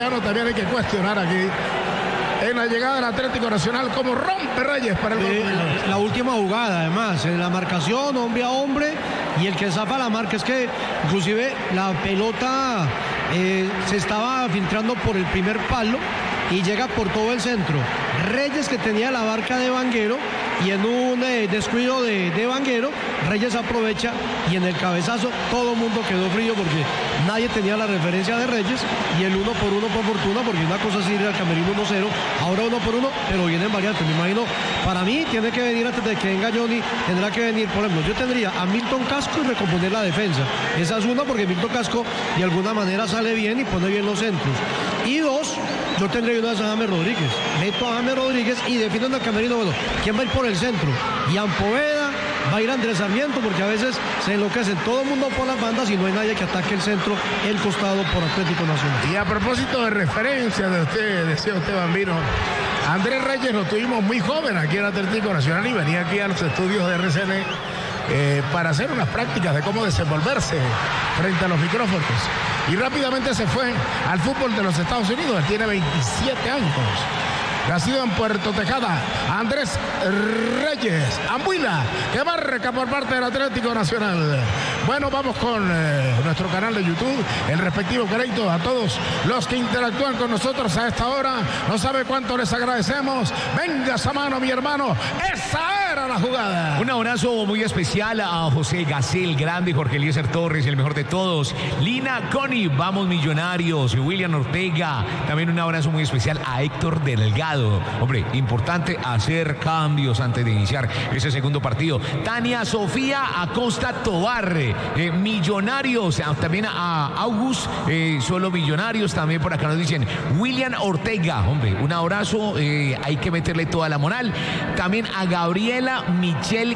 También hay que cuestionar aquí en la llegada del Atlético Nacional cómo rompe Reyes para el gol. La última jugada, además, en la marcación, hombre a hombre, y el que zafa la marca es que inclusive la pelota se estaba filtrando por el primer palo y llega por todo el centro. Reyes, que tenía la barca de Vanguero, y en un descuido de Vanguero, Reyes aprovecha y en el cabezazo todo el mundo quedó frío porque nadie tenía la referencia de Reyes, y el 1-1 por fortuna, porque una cosa es ir al camerino 1-0, ahora 1-1, pero vienen variantes. Me imagino, para mí tiene que venir antes de que venga Johnny, tendrá que venir, por ejemplo, yo tendría a Milton Casco y recomponer la defensa. Esa es una, porque Milton Casco de alguna manera sale bien y pone bien los centros. Y dos, yo tendría una vez a James Rodríguez. Meto a James Rodríguez y defino en el camerino, bueno, ¿quién va a ir por el centro? Ian Poveda, va a ir Andrés Sarmiento, porque a veces se enloquecen todo el mundo por las bandas y no hay nadie que ataque el centro, el costado por Atlético Nacional. Y a propósito de referencia de usted, decía usted, Bambino, Andrés Reyes lo tuvimos muy joven aquí en Atlético Nacional y venía aquí a los estudios de RCN para hacer unas prácticas de cómo desenvolverse frente a los micrófonos. Y rápidamente se fue al fútbol de los Estados Unidos. Él tiene 27 años. Nacido en Puerto Tejada, Andrés Reyes Ambuila, que marca por parte del Atlético Nacional. Bueno, vamos con nuestro canal de YouTube, el respectivo crédito a todos los que interactúan con nosotros a esta hora. No sabe cuánto les agradecemos. Venga esa mano, mi hermano. Esa era la jugada. Un abrazo muy especial a José Gacel Grande, Jorge Eliezer Torres, el mejor de todos. Lina Coni, vamos Millonarios. William Ortega. También un abrazo muy especial a Héctor Delgado. Hombre, importante hacer cambios antes de iniciar ese segundo partido. Tania Sofía Acosta Tobar, Millonarios. También a August, solo Millonarios. También por acá nos dicen William Ortega. Hombre, un abrazo, hay que meterle toda la moral. También a Gabriela Michelle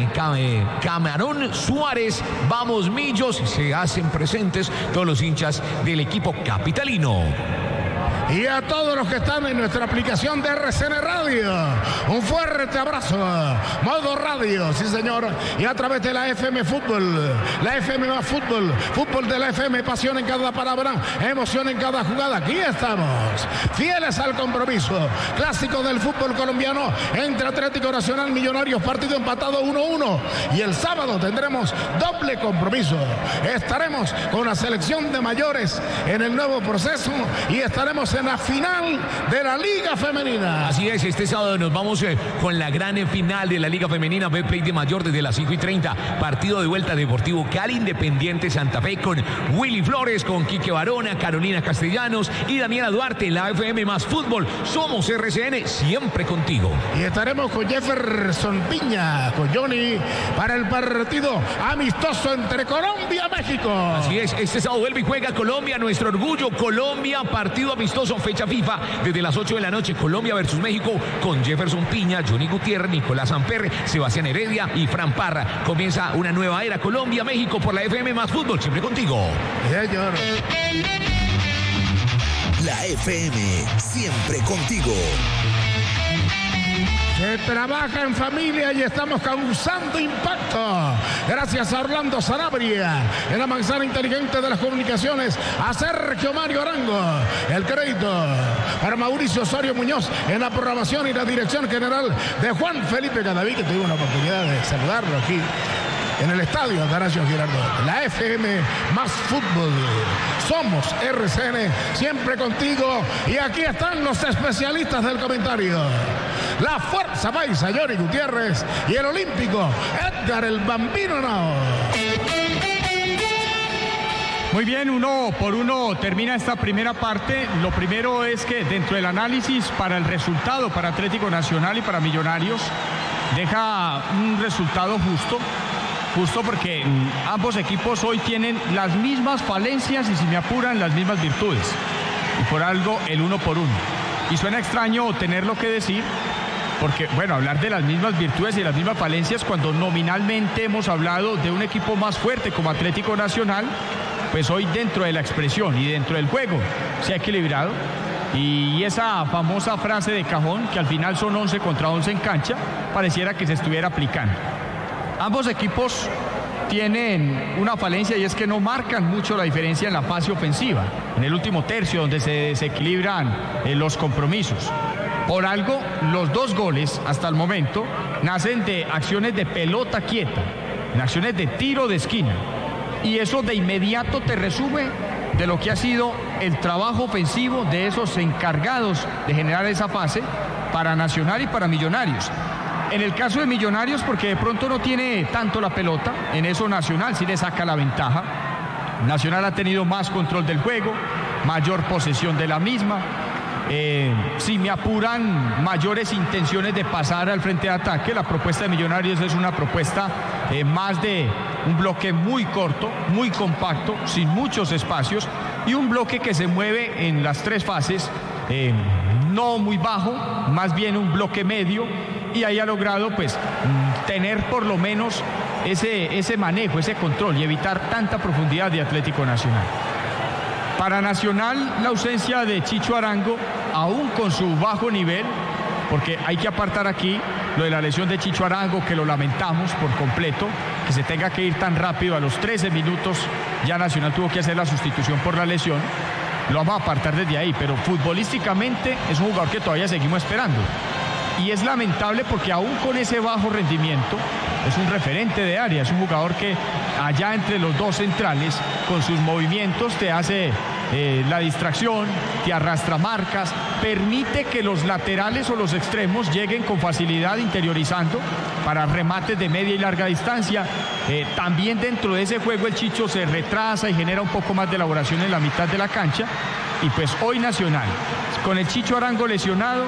Camarón Suárez. Vamos Millos. Se hacen presentes todos los hinchas del equipo capitalino. Y a todos los que están en nuestra aplicación de RCN Radio, un fuerte abrazo. Modo Radio, sí señor. Y a través de la FM Fútbol, la FM más fútbol, fútbol de la FM, pasión en cada palabra, emoción en cada jugada. Aquí estamos, fieles al compromiso. Clásico del fútbol colombiano entre Atlético Nacional, Millonarios, partido empatado 1-1. Y el sábado tendremos doble compromiso. Estaremos con la selección de mayores en el nuevo proceso y estaremos en la final de la Liga Femenina. Así es, este sábado nos vamos con la gran final de la Liga Femenina, Betplay de Mayor desde las 5:30. Partido de vuelta, Deportivo Cali, Independiente Santa Fe, con Willy Flores, con Quique Barona, Carolina Castellanos y Daniela Duarte. La FM más fútbol, somos RCN, siempre contigo. Y estaremos con Jefferson Piña, con Johnny, para el partido amistoso entre Colombia y México. Así es, este sábado vuelve y juega Colombia, nuestro orgullo. Colombia, partido amistoso, fecha FIFA, desde las 8 de la noche, Colombia versus México, con Jefferson Piña, Johnny Gutiérrez, Nicolás Amperre, Sebastián Heredia y Fran Parra. Comienza una nueva era, Colombia-México, por la FM más fútbol, siempre contigo. Señor. La FM, siempre contigo. Se trabaja en familia y estamos causando impacto. Gracias a Orlando Sanabria, en la manzana inteligente de las comunicaciones, a Sergio Mario Arango. El crédito para Mauricio Osorio Muñoz en la programación y la dirección general de Juan Felipe Cadaví, que tuvimos la oportunidad de saludarlo aquí en el estadio Atanasio Girardot. La FM más fútbol. Somos RCN, siempre contigo. Y aquí están los especialistas del comentario. La Fuerza Paisa, Johnny Gutiérrez, y el olímpico Edgar el Bambino Nao. Muy bien, 1-1 termina esta primera parte. Lo primero es que dentro del análisis para el resultado, para Atlético Nacional y para Millonarios, deja un resultado justo porque ambos equipos hoy tienen las mismas falencias y, si me apuran, las mismas virtudes. Y por algo el 1-1. Y suena extraño tenerlo que decir, porque, bueno, hablar de las mismas virtudes y las mismas falencias cuando nominalmente hemos hablado de un equipo más fuerte como Atlético Nacional, pues hoy dentro de la expresión y dentro del juego se ha equilibrado. Y esa famosa frase de cajón, que al final son 11 contra 11 en cancha, pareciera que se estuviera aplicando. Ambos equipos tienen una falencia y es que no marcan mucho la diferencia en la fase ofensiva, en el último tercio donde se desequilibran los compromisos. Por algo, los 2 goles hasta el momento nacen de acciones de pelota quieta, en acciones de tiro de esquina. Y eso de inmediato te resume de lo que ha sido el trabajo ofensivo de esos encargados de generar esa fase para Nacional y para Millonarios. En el caso de Millonarios, porque de pronto no tiene tanto la pelota, en eso Nacional sí le saca la ventaja. Nacional ha tenido más control del juego, mayor posesión de la misma. Si me apuran, mayores intenciones de pasar al frente de ataque. La propuesta de Millonarios es una propuesta más de un bloque muy corto, muy compacto, sin muchos espacios, y un bloque que se mueve en las 3 fases, no muy bajo, más bien un bloque medio, y ahí ha logrado pues tener por lo menos ese manejo, ese control y evitar tanta profundidad de Atlético Nacional. Para Nacional, la ausencia de Chicho Arango, aún con su bajo nivel, porque hay que apartar aquí lo de la lesión de Chicho Arango, que lo lamentamos por completo, que se tenga que ir tan rápido a los 13 minutos, ya Nacional tuvo que hacer la sustitución por la lesión, lo vamos a apartar desde ahí, pero futbolísticamente es un jugador que todavía seguimos esperando. Y es lamentable porque aún con ese bajo rendimiento es un referente de área, es un jugador que allá entre los 2 centrales con sus movimientos te hace la distracción, te arrastra marcas, permite que los laterales o los extremos lleguen con facilidad interiorizando para remates de media y larga distancia. También dentro de ese juego el Chicho se retrasa y genera un poco más de elaboración en la mitad de la cancha. Y pues hoy Nacional, con el Chicho Arango lesionado,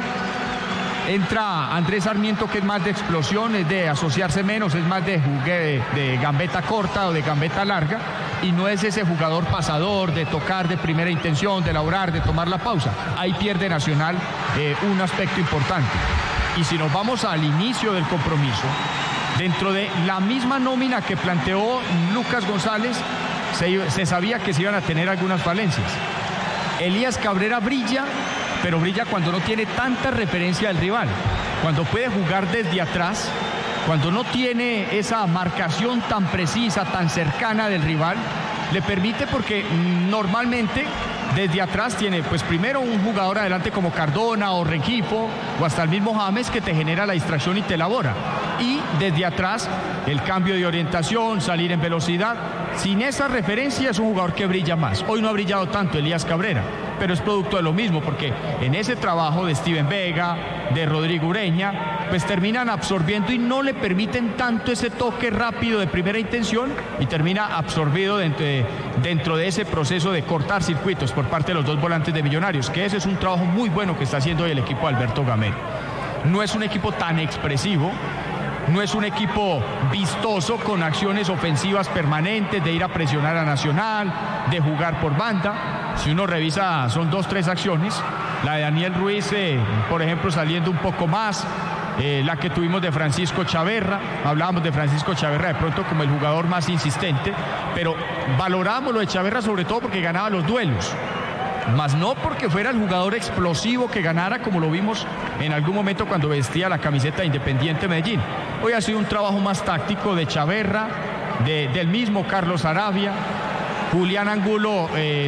entra Andrés Sarmiento, que es más de explosión, es de asociarse menos, es más de gambeta corta o de gambeta larga, y no es ese jugador pasador de tocar de primera intención, de elaborar, de tomar la pausa. Ahí pierde Nacional un aspecto importante. Y si nos vamos al inicio del compromiso, dentro de la misma nómina que planteó Lucas González, se sabía que se iban a tener algunas falencias. Elías Cabrera brilla, pero brilla cuando no tiene tanta referencia del rival, cuando puede jugar desde atrás, cuando no tiene esa marcación tan precisa, tan cercana del rival, le permite, porque normalmente desde atrás tiene pues primero un jugador adelante como Cardona o Rengifo o hasta el mismo James, que te genera la distracción y te elabora, y desde atrás el cambio de orientación, salir en velocidad. Sin esa referencia es un jugador que brilla más. Hoy no ha brillado tanto Elías Cabrera, pero es producto de lo mismo, porque en ese trabajo de Steven Vega, de Rodrigo Ureña, pues terminan absorbiendo y no le permiten tanto ese toque rápido de primera intención, y termina absorbido dentro de ese proceso de cortar circuitos por parte de los 2 volantes de Millonarios, que ese es un trabajo muy bueno que está haciendo hoy el equipo de Alberto Gamero. No es un equipo tan expresivo, no es un equipo vistoso con acciones ofensivas permanentes, de ir a presionar a Nacional, de jugar por banda. Si uno revisa, son 2-3 acciones. La de Daniel Ruiz, por ejemplo, saliendo un poco más. La que tuvimos de Francisco Chaverra, hablábamos de Francisco Chaverra de pronto como el jugador más insistente, pero valorábamos lo de Chaverra sobre todo porque ganaba los duelos, más no porque fuera el jugador explosivo que ganara, como lo vimos en algún momento cuando vestía la camiseta de Independiente Medellín. Hoy ha sido un trabajo más táctico de Chaverra, del mismo Carlos Arabia. Julián Angulo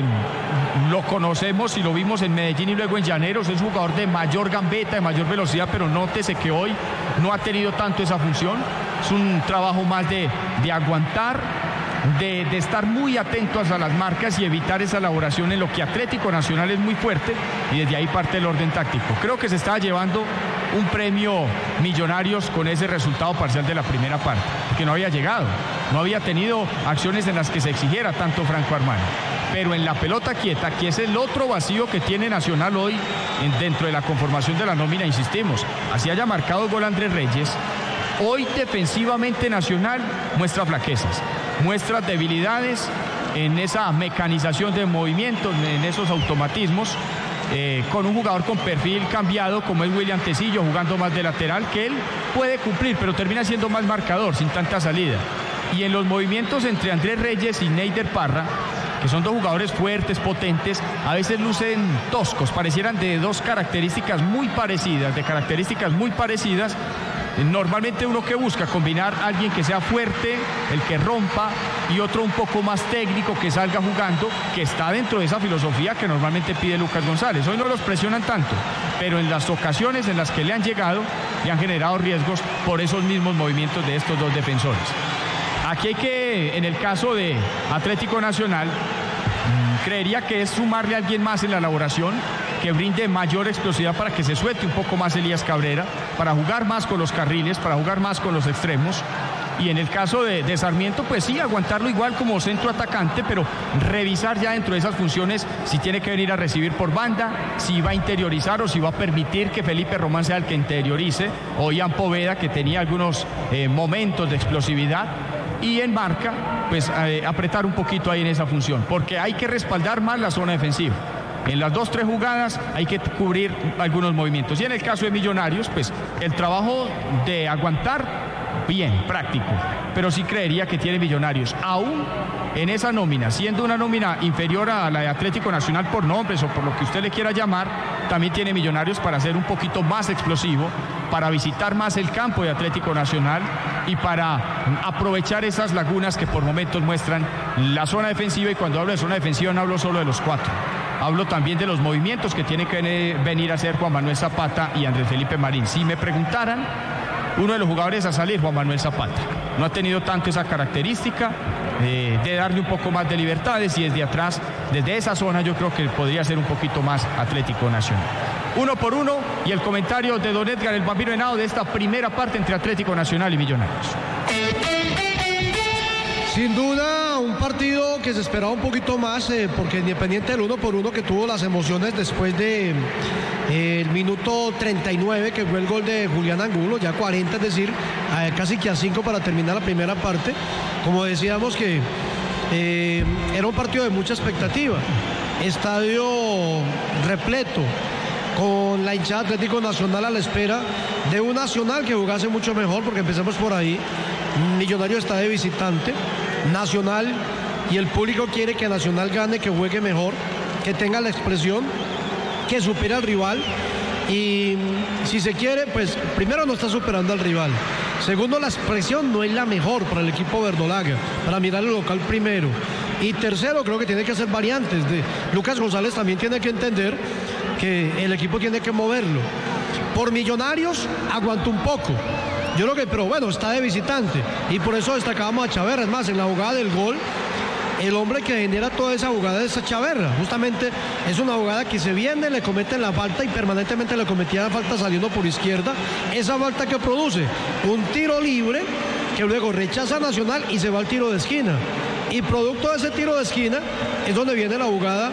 lo conocemos y lo vimos en Medellín y luego en Llaneros, es un jugador de mayor gambeta, de mayor velocidad, pero nótese que hoy no ha tenido tanto esa función. Es un trabajo más de aguantar, de estar muy atentos a las marcas y evitar esa elaboración en lo que Atlético Nacional es muy fuerte, y desde ahí parte el orden táctico. Creo que se está llevando un premio Millonarios con ese resultado parcial de la primera parte, que no había llegado, no había tenido acciones en las que se exigiera tanto Franco Armani. Pero en la pelota quieta, que es el otro vacío que tiene Nacional hoy dentro de la conformación de la nómina, insistimos, así haya marcado gol Andrés Reyes, hoy defensivamente Nacional muestra flaquezas, muestra debilidades en esa mecanización de movimientos, en esos automatismos, con un jugador con perfil cambiado como es William Tecillo, jugando más de lateral, que él puede cumplir, pero termina siendo más marcador, sin tanta salida. Y en los movimientos entre Andrés Reyes y Neider Parra, que son 2 jugadores fuertes, potentes, a veces lucen toscos, parecieran de 2 características muy parecidas, normalmente uno que busca combinar a alguien que sea fuerte, el que rompa, y otro un poco más técnico que salga jugando, que está dentro de esa filosofía que normalmente pide Lucas González. Hoy no los presionan tanto, pero en las ocasiones en las que le han llegado y han generado riesgos por esos mismos movimientos de estos dos defensores. Aquí hay que, en el caso de Atlético Nacional, creería que es sumarle a alguien más en la elaboración, que brinde mayor explosividad para que se suelte un poco más Elías Cabrera, para jugar más con los carriles, para jugar más con los extremos. Y en el caso de Sarmiento, pues sí, aguantarlo igual como centro atacante, pero revisar ya dentro de esas funciones si tiene que venir a recibir por banda, si va a interiorizar o si va a permitir que Felipe Román sea el que interiorice, o Ian Poveda, que tenía algunos momentos de explosividad. Y en marca, pues apretar un poquito ahí en esa función, porque hay que respaldar más la zona defensiva. En las 2-3 jugadas hay que cubrir algunos movimientos. Y en el caso de Millonarios, pues el trabajo de aguantar, bien, práctico. Pero sí creería que tiene Millonarios, aún en esa nómina, siendo una nómina inferior a la de Atlético Nacional por nombres o por lo que usted le quiera llamar, también tiene Millonarios para ser un poquito más explosivo, para visitar más el campo de Atlético Nacional y para aprovechar esas lagunas que por momentos muestran la zona defensiva. Y cuando hablo de zona defensiva no hablo solo de los 4, hablo también de los movimientos que tienen que venir a hacer Juan Manuel Zapata y Andrés Felipe Marín. Si me preguntaran, uno de los jugadores a salir, Juan Manuel Zapata, no ha tenido tanto esa característica de darle un poco más de libertades, y desde atrás, desde esa zona, yo creo que podría ser un poquito más Atlético Nacional. 1-1, y el comentario de don Edgar el Bambino Henao de esta primera parte entre Atlético Nacional y Millonarios. Sin duda, un partido que se esperaba un poquito más, porque Independiente del 1-1 que tuvo las emociones después de el minuto 39, que fue el gol de Julián Angulo, ya 40, es decir, casi que a 5 para terminar la primera parte. Como decíamos que era un partido de mucha expectativa, estadio repleto, con la hinchada Atlético Nacional a la espera de un Nacional que jugase mucho mejor, porque empecemos por ahí. Millonario está de visitante, Nacional, y el público quiere que Nacional gane, que juegue mejor, que tenga la expresión, que supere al rival. Y si se quiere, pues primero no está superando al rival, segundo, la expresión no es la mejor para el equipo verdolaga, para mirar el local primero, y tercero, creo que tiene que hacer variantes. Lucas González también tiene que entender que el equipo tiene que moverlo. Por Millonarios aguantó un poco, yo creo que, pero bueno, está de visitante, y por eso destacábamos a Chaverra. Es más, en la jugada del gol, el hombre que genera toda esa jugada es Chaverra. Justamente es una jugada que se viene, le cometen la falta y permanentemente le cometía la falta saliendo por izquierda. Esa falta que produce un tiro libre que luego rechaza Nacional y se va al tiro de esquina. Y producto de ese tiro de esquina es donde viene la jugada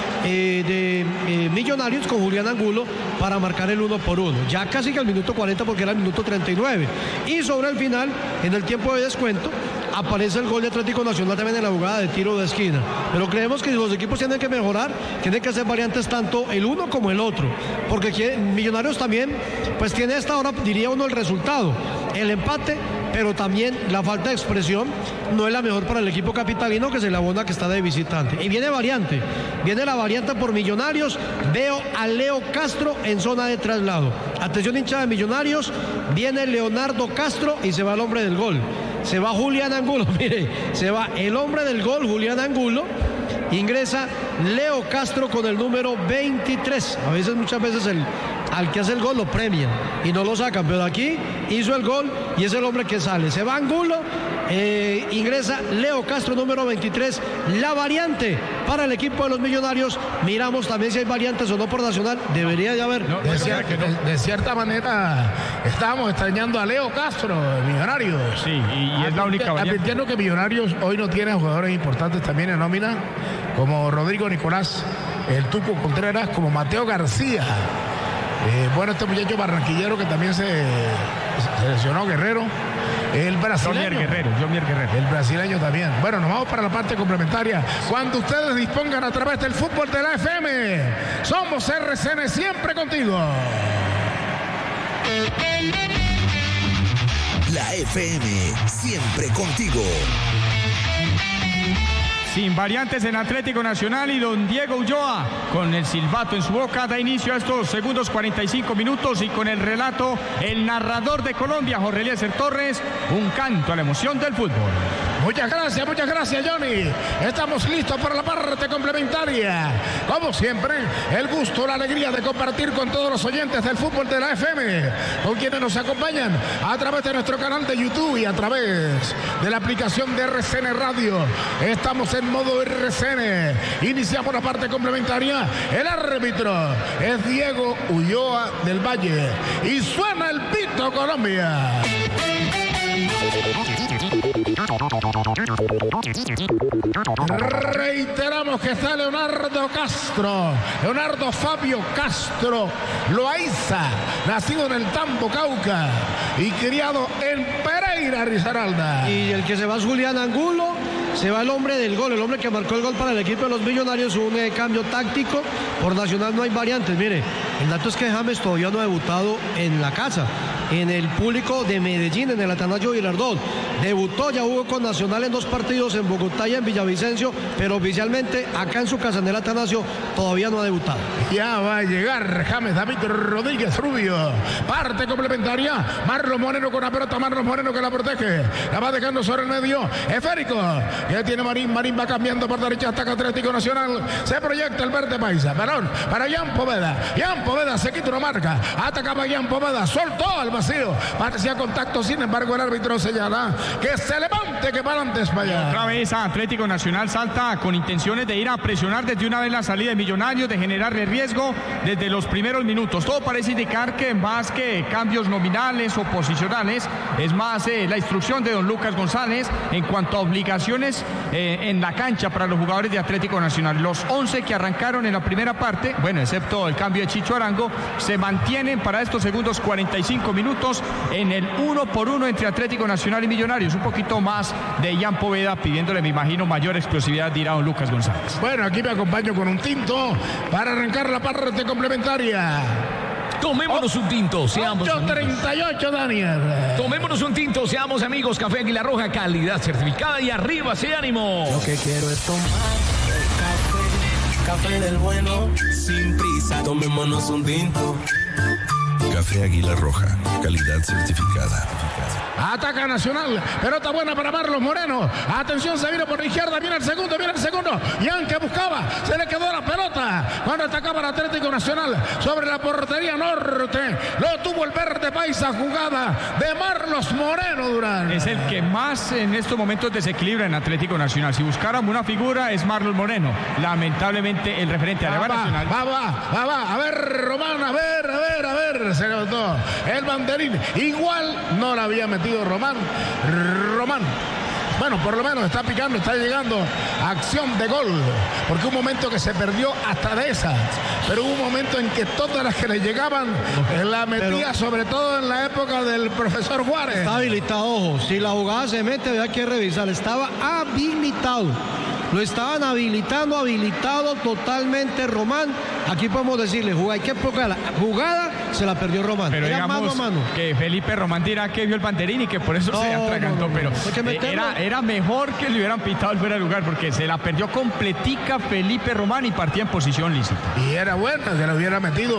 de Millonarios con Julián Angulo para marcar el 1-1, ya casi que al minuto 40, porque era el minuto 39. Y sobre el final, en el tiempo de descuento, aparece el gol de Atlético Nacional también en la jugada de tiro de esquina. Pero creemos que los equipos tienen que mejorar, tienen que hacer variantes tanto el uno como el otro, porque Millonarios también pues tiene a esta hora, diría uno, el resultado, el empate, pero también la falta de expresión no es la mejor para el equipo capitalino, que se le abona que está de visitante. Y viene la variante por Millonarios. Veo a Leo Castro en zona de traslado. Atención, hinchada de Millonarios, viene Leonardo Castro y se va el hombre del gol. Se va Julián Angulo, mire, se va el hombre del gol, Julián Angulo. Ingresa Leo Castro con el número 23. A veces, muchas veces al que hace el gol lo premian y no lo sacan, pero aquí hizo el gol y es el hombre que sale. Se va Angulo, ingresa Leo Castro, número 23. La variante para el equipo de los Millonarios. Miramos también si hay variantes o no por Nacional. Debería de haber. No, de cierta manera estábamos extrañando a Leo Castro, Millonarios. Sí, y es la única variante. Advirtiendo que Millonarios hoy no tiene jugadores importantes también en nómina, como Rodrigo Nicolás, el Tuco Contreras, como Mateo García. Bueno, este muchacho barranquillero que también se lesionó, Guerrero. El brasileño. Jomier Guerrero. El brasileño también. Bueno, nos vamos para la parte complementaria. Cuando ustedes dispongan a través del fútbol de la FM. Somos RCN, siempre contigo. La FM, siempre contigo. sin variantes en Atlético Nacional, y don Diego Ulloa, con el silbato en su boca, da inicio a estos segundos 45 minutos, y con el relato, el narrador de Colombia, Jorge Eliezer Torres, un canto a la emoción del fútbol. Muchas gracias, Johnny. Estamos listos para la parte complementaria. Como siempre, el gusto, la alegría de compartir con todos los oyentes del fútbol de la FM, con quienes nos acompañan a través de nuestro canal de YouTube y a través de la aplicación de RCN Radio. Estamos en modo RCN. Iniciamos la parte complementaria. El árbitro es Diego Ulloa del Valle. Y suena el pito Colombia. Reiteramos que está Leonardo Fabio Castro Loaiza, nacido en el Tambo, Cauca, y criado en Pereira, Risaralda. Y el que se va es Julián Angulo. Se va el hombre del gol, el hombre que marcó el gol para el equipo de los Millonarios. Un cambio táctico. Por Nacional no hay variantes. Mire, el dato es que James todavía no ha debutado en la casa, en el público de Medellín, en el Atanasio Girardot. Debutó, ya jugó con Nacional en 2 partidos, en Bogotá y en Villavicencio, pero oficialmente acá en su casa, en el Atanasio, todavía no ha debutado. Ya va a llegar James David Rodríguez Rubio. Parte complementaria. Marlon Moreno con la pelota. Marlon Moreno que la protege. La va dejando sobre el medio. Esférico. Ya tiene Marín. Marín va cambiando por derecha. Ataca Atlético Nacional. Se proyecta el verde paisa. Balón para Jan Poveda. Jan Poveda se quita una marca. Atacaba Jan Poveda. Soltó al vacío. Parecía contacto. Sin embargo, el árbitro señala que se levante, que para antes para allá. Otra vez Atlético Nacional salta con intenciones de ir a presionar desde una vez la salida de Millonarios, de generarle riesgo desde los primeros minutos. Todo parece indicar que más que cambios nominales o posicionales, es más la instrucción de don Lucas González en cuanto a obligaciones en la cancha para los jugadores de Atlético Nacional. Los 11 que arrancaron en la primera parte, bueno, excepto el cambio de Chicho Arango, se mantienen para estos segundos 45 minutos en el 1-1 entre Atlético Nacional y Millonarios. Un poquito más de Jan Poveda, pidiéndole, me imagino, mayor explosividad, dirá don Lucas González. Bueno, aquí me acompaño con un tinto para arrancar la parte complementaria. Tomémonos un tinto, seamos 8:38, Daniel. Tomémonos un tinto, seamos amigos. Café Águila Roja, calidad certificada, y arriba ese ánimo. Lo que quiero es tomar café del bueno, sin prisa, tomémonos un tinto. Café Águila Roja, calidad certificada. Ataca Nacional, pelota buena para Marlon Moreno. Atención, se vino por la izquierda, viene el segundo. Jan que buscaba, se le quedó la pelota cuando atacaba el Atlético Nacional sobre la portería norte. Lo tuvo el verde paisa, jugada de Marlos Moreno Durán. Es el que más en estos momentos desequilibra en Atlético Nacional. Si buscáramos una figura, es Marlos Moreno. Lamentablemente el referente a la Nacional. Va. A ver, Román, a ver. Se notó el banderín. Igual no la había metido Román. Bueno, por lo menos está picando, está llegando a acción de gol. Porque hubo un momento que se perdió hasta de esas. Pero hubo un momento en que todas las que le llegaban la metía, sobre todo en la época del profesor Juárez. Está habilitado, ojo. Si la jugada se mete, había que revisar. Estaba habilitado. Lo estaban habilitado totalmente Román. Aquí podemos decirle, hay que poca la jugada, se la perdió Román. Pero era digamos mano a mano. Que Felipe Román dirá que vio el banderín y que por eso se atragantó. Pero era mejor que le hubieran pitado el fuera de lugar, porque se la perdió completica Felipe Román y partía en posición lícita. Y era bueno que le hubiera metido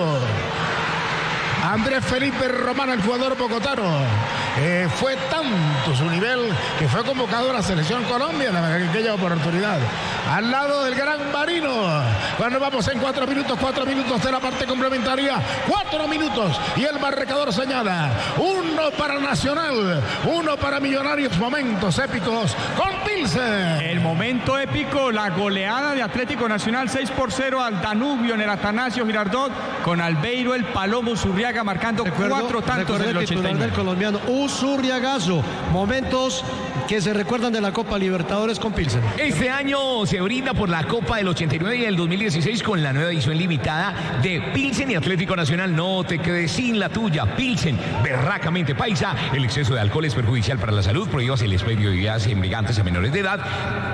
Andrés Felipe Román, el jugador bogotano. Fue tanto su nivel que fue convocado a la selección Colombia en aquella oportunidad. Al lado del gran Marino. Cuando vamos en 4 minutos de la parte complementaria. 4 minutos. Y el marcador señala: 1 para Nacional, 1 para Millonarios. Momentos épicos con Pilsen. El momento épico, la goleada de Atlético Nacional 6-0 al Danubio en el Atanasio Girardot, con Albeiro el Palomo Zurriaga marcando 4 tantos en el 89. Del colombiano Zurriagazo. Momentos que se recuerdan de la Copa Libertadores con Pilsen. Este año se brinda por la Copa del 89 y el 2016 con la nueva edición limitada de Pilsen y Atlético Nacional. No te quedes sin la tuya. Pilsen, berracamente paisa. El exceso de alcohol es perjudicial para la salud. Prohíbase el expendio de bebidas embriagantes a menores de edad.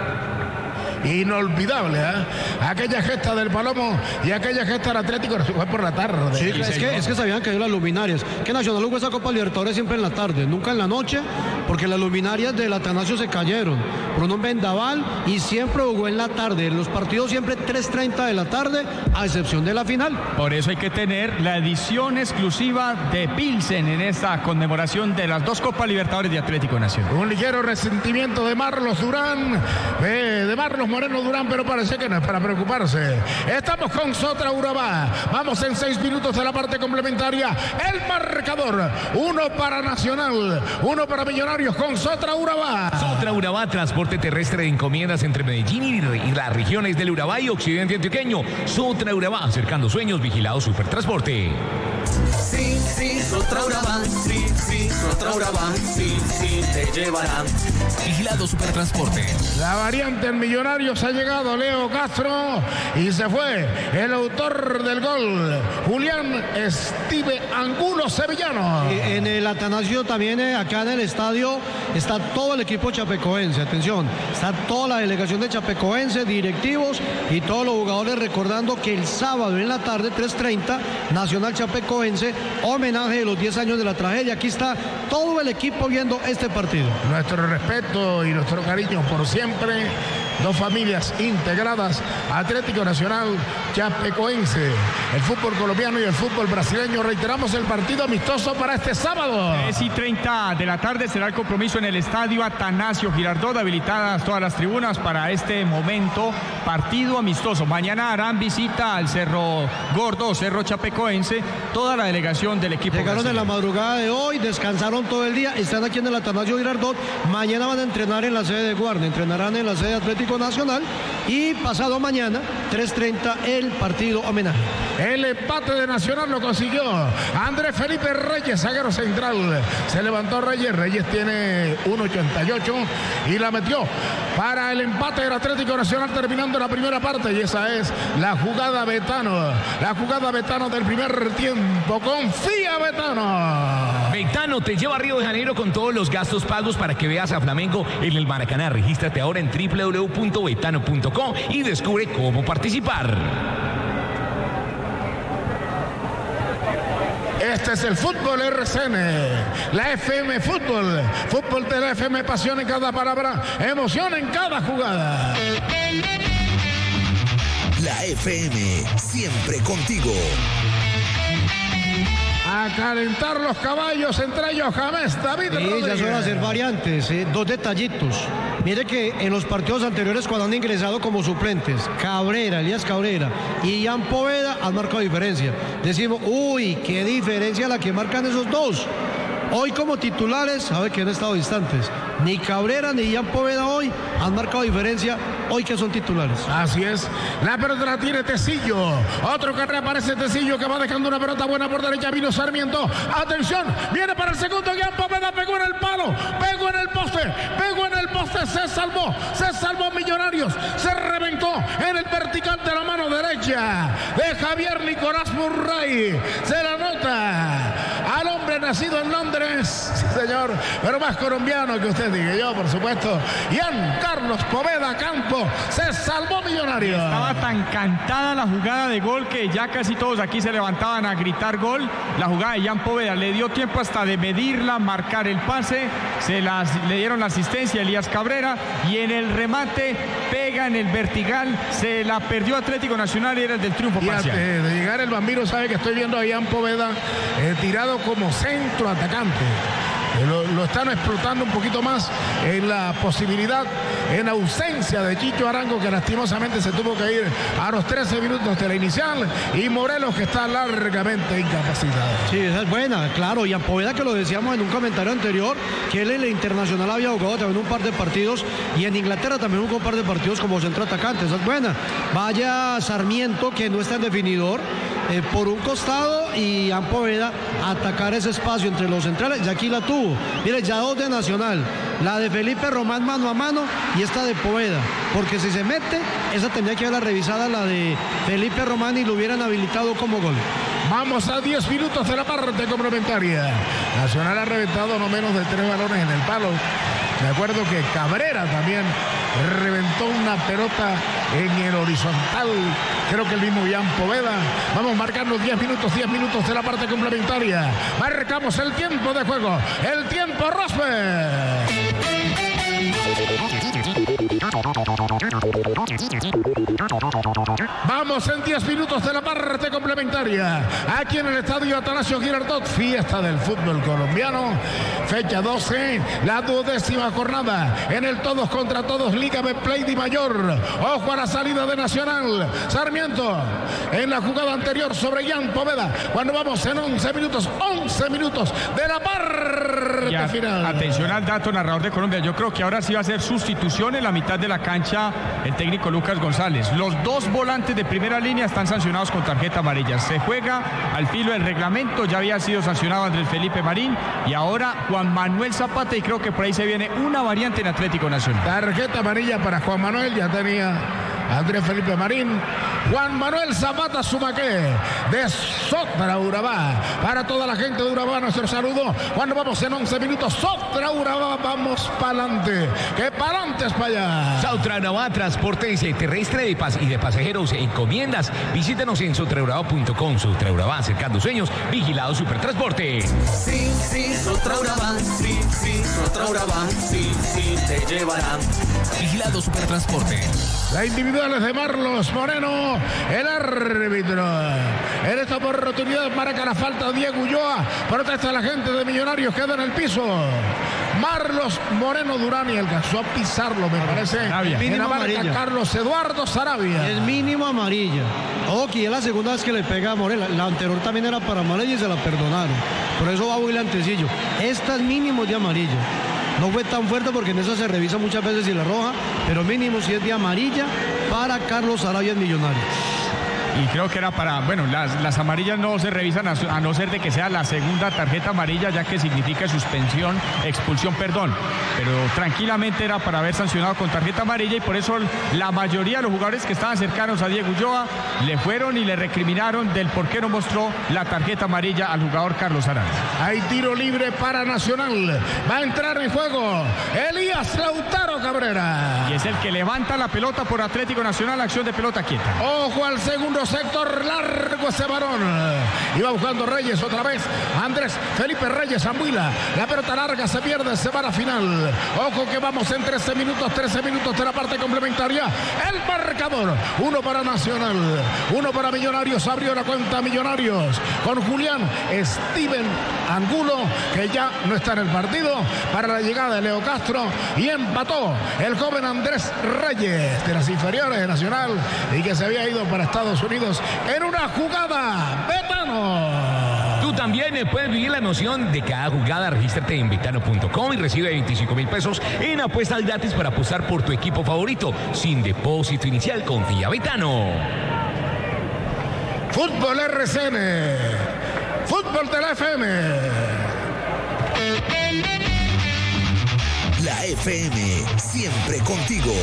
Inolvidable, aquella gesta del Palomo y aquella gesta del Atlético fue por la tarde. Sí, es que sabían que dio las luminarias. Que Nacional jugó esa Copa Libertadores siempre en la tarde, nunca en la noche, porque las luminarias del Atanasio se cayeron por un vendaval y siempre jugó en la tarde. En los partidos siempre 3:30 de la tarde, a excepción de la final. Por eso hay que tener la edición exclusiva de Pilsen en esta conmemoración de las 2 Copas Libertadores de Atlético Nacional. Un ligero resentimiento de Marlos Durán, de Marlos Moreno Durán, pero parece que no es para preocuparse. Estamos con Sotra Urabá. Vamos en 6 minutos de la parte complementaria. El marcador, 1 para Nacional, 1 para Millonarios con Sotra Urabá. Sotra Urabá, transporte terrestre de encomiendas entre Medellín y las regiones del Urabá y occidente antioqueño. Sotra Urabá, acercando sueños, vigilado Supertransporte. Sí, sí, Sotra Urabá, sí, sí, Sotra Urabá, sí, sí, te llevarán. Vigilado Supertransporte. La variante en Millonarios ha llegado, Leo Castro, y se fue el autor del gol, Julián Estive Angulo Sevillano. En el Atanasio también, acá en el estadio, está todo el equipo chapecoense, atención, está toda la delegación de chapecoense, directivos y todos los jugadores, recordando que el sábado en la tarde, 3:30, Nacional Chapecoense, homenaje de los 10 años de la tragedia. Aquí está todo el equipo viendo este partido. Nuestro respeto y nuestro cariño por siempre. 2 familias integradas, Atlético Nacional Chapecoense, el fútbol colombiano y el fútbol brasileño. Reiteramos el partido amistoso para este sábado. 3:30 de la tarde será el compromiso en el estadio Atanasio Girardot, habilitadas todas las tribunas para este momento, partido amistoso. Mañana harán visita al Cerro Gordo, Cerro Chapecoense, toda la delegación del equipo. Llegaron en la madrugada de hoy, descansaron todo el día, están aquí en el Atanasio Girardot. Mañana van a entrenar en la sede de Guardia, entrenarán en la sede de Atlético Nacional y pasado mañana 3:30 el partido homenaje. El empate de Nacional lo consiguió Andrés Felipe Reyes, zaguero central. Se levantó Reyes tiene 1.88 y la metió para el empate del Atlético Nacional terminando la primera parte, y esa es la jugada Betano del primer tiempo. Confía Betano. Betano te lleva a Río de Janeiro con todos los gastos pagos para que veas a Flamengo en el Maracaná. Regístrate ahora en www.betano.com y descubre cómo participar. Este es el fútbol RCN, la FM fútbol de la FM, pasión en cada palabra, emoción en cada jugada. La FM, siempre contigo. A calentar los caballos, entre ellos James David Rodríguez. Ya suelen hacer variantes, 2 detallitos. Mire que en los partidos anteriores, cuando han ingresado como suplentes, Elías Cabrera y Ian Poveda, han marcado diferencia. Decimos, uy, qué diferencia la que marcan esos 2. Hoy como titulares, sabe que han estado distantes. Ni Cabrera ni Ian Poveda hoy han marcado diferencia, hoy que son titulares. Así es. La pelota la tiene Tecillo. Otro que reaparece Tecillo, que va dejando una pelota buena por derecha. Vino Sarmiento. Atención. Viene para el segundo. Ian Poveda pegó en el palo. Pegó en el poste. Se salvó Millonarios. Se reventó en el vertical de la mano derecha de Javier Nicolás Murray. Se la nota al hombre nacido en Londres. Sí, señor. Pero más colombiano que usted diga. Yo, por supuesto. Ian Carlos Poveda Campo. Se salvó Millonarios. Estaba tan cantada la jugada de gol que ya casi todos aquí se levantaban a gritar gol. La jugada de Ian Poveda le dio tiempo hasta de medirla, marcar el pase. Le dieron la asistencia a Elías Cabrera y en el remate pega en el vertical. Se la perdió Atlético Nacional y era el del triunfo parcial. De llegar el Bambino, sabe que estoy viendo a Ian Poveda tirado como centro atacante. Lo están explotando un poquito más en la posibilidad, en ausencia de Chicho Arango, que lastimosamente se tuvo que ir a los 13 minutos de la inicial, y Morelos, que está largamente incapacitado. Sí, esa es buena, claro. Y a Poveda, que lo decíamos en un comentario anterior, que él en el Internacional había jugado también un par de partidos, y en Inglaterra también jugó un par de partidos como centro atacante. Esa es buena. Vaya Sarmiento, que no está en definidor, por un costado, y Ian Poveda atacar ese espacio entre los centrales, y aquí la tuvo. Mire, ya 2 de Nacional, la de Felipe Román mano a mano y esta de Poveda, porque si se mete, esa tendría que haberla revisada, la de Felipe Román, y lo hubieran habilitado como gol. Vamos a 10 minutos de la parte complementaria. Nacional ha reventado no menos de 3 balones en el palo. Me acuerdo que Cabrera también reventó una pelota en el horizontal. Creo que el mismo Jan Poveda. Vamos marcando 10 minutos de la parte complementaria. Marcamos el tiempo de juego. El tiempo, Rosberg. Vamos en 10 minutos de la parte complementaria. Aquí en el estadio Atanasio Girardot, fiesta del fútbol colombiano. Fecha 12, la 12ª jornada. En el todos contra todos, Liga Betplay Di Mayor. Ojo a la salida de Nacional. Sarmiento en la jugada anterior sobre Jan Poveda. Cuando vamos en 11 minutos de la parte final. Atención al dato, narrador de Colombia. Yo creo que ahora sí va a ser sustitución en la mitad de la cancha el técnico Lucas González. Los dos volantes de primera línea están sancionados con tarjeta amarilla. Se juega al filo del reglamento. Ya había sido sancionado Andrés Felipe Marín y ahora Juan Manuel Zapata, y creo que por ahí se viene una variante en Atlético Nacional. Tarjeta amarilla para Juan Manuel, ya tenía Andrés Felipe Marín. Juan Manuel Zapata Sumaqué de Sotra, Urabá. Para toda la gente de Urabá, nuestro saludo. Cuando vamos en 11 minutos, Sotra, Urabá, vamos para adelante. Que para adelante es para allá. Sotra Urabá, transporte terrestre y de pasajeros e encomiendas. Visítenos en sotraurabá.com. Sotra Urabá, acercando sueños. Vigilado Supertransporte. Sí, Sotra Urabá. Sí, Sotra Urabá. Sí, te llevarán. Vigilado Supertransporte. La individuales de Marlos Moreno, el árbitro. En esta oportunidad marca la falta Diego Ulloa. Protesta la gente de Millonarios, queda en el piso. Marlos Moreno Durán y alcanzó a pisarlo, me parece. En la marca Carlos Eduardo Sarabia. Es mínimo amarilla. Ojo, que es la segunda vez que le pega a Morela. La anterior también era para amarilla y se la perdonaron. Por eso va William Tecillo. Esta es mínimo de amarilla. No fue tan fuerte porque en eso se revisa muchas veces si la roja, pero mínimo si es de amarilla para Carlos Sarabia en Millonarios. Y creo que era para, bueno, las amarillas no se revisan a no ser de que sea la segunda tarjeta amarilla, ya que significa suspensión, expulsión, perdón. Pero tranquilamente era para haber sancionado con tarjeta amarilla y por eso la mayoría de los jugadores que estaban cercanos a Diego Ulloa le fueron y le recriminaron del por qué no mostró la tarjeta amarilla al jugador Carlos Aranz. Hay tiro libre para Nacional. Va a entrar en juego Elías Lautaro Cabrera. Y es el que levanta la pelota por Atlético Nacional, acción de pelota quieta. Ojo al segundo sector, largo ese varón. Iba buscando Reyes otra vez. Andrés Felipe Reyes Zambuila. La pelota larga se pierde, se va a la final. Ojo que vamos en 13 minutos de la parte complementaria. El marcador, 1 para Nacional, 1 para Millonarios. Abrió la cuenta Millonarios con Julián Steven Angulo, que ya no está en el partido, para la llegada de Leo Castro, y empató el joven Andrés Reyes de las inferiores de Nacional y que se había ido para Estados Unidos en una jugada. Betano. Tú también puedes vivir la emoción de cada jugada. Regístrate en betano.com y recibe 25,000 pesos en apuestas gratis para apostar por tu equipo favorito. Sin depósito inicial, confía Betano. Fútbol RCN. Fútbol de la FM. La FM, siempre contigo.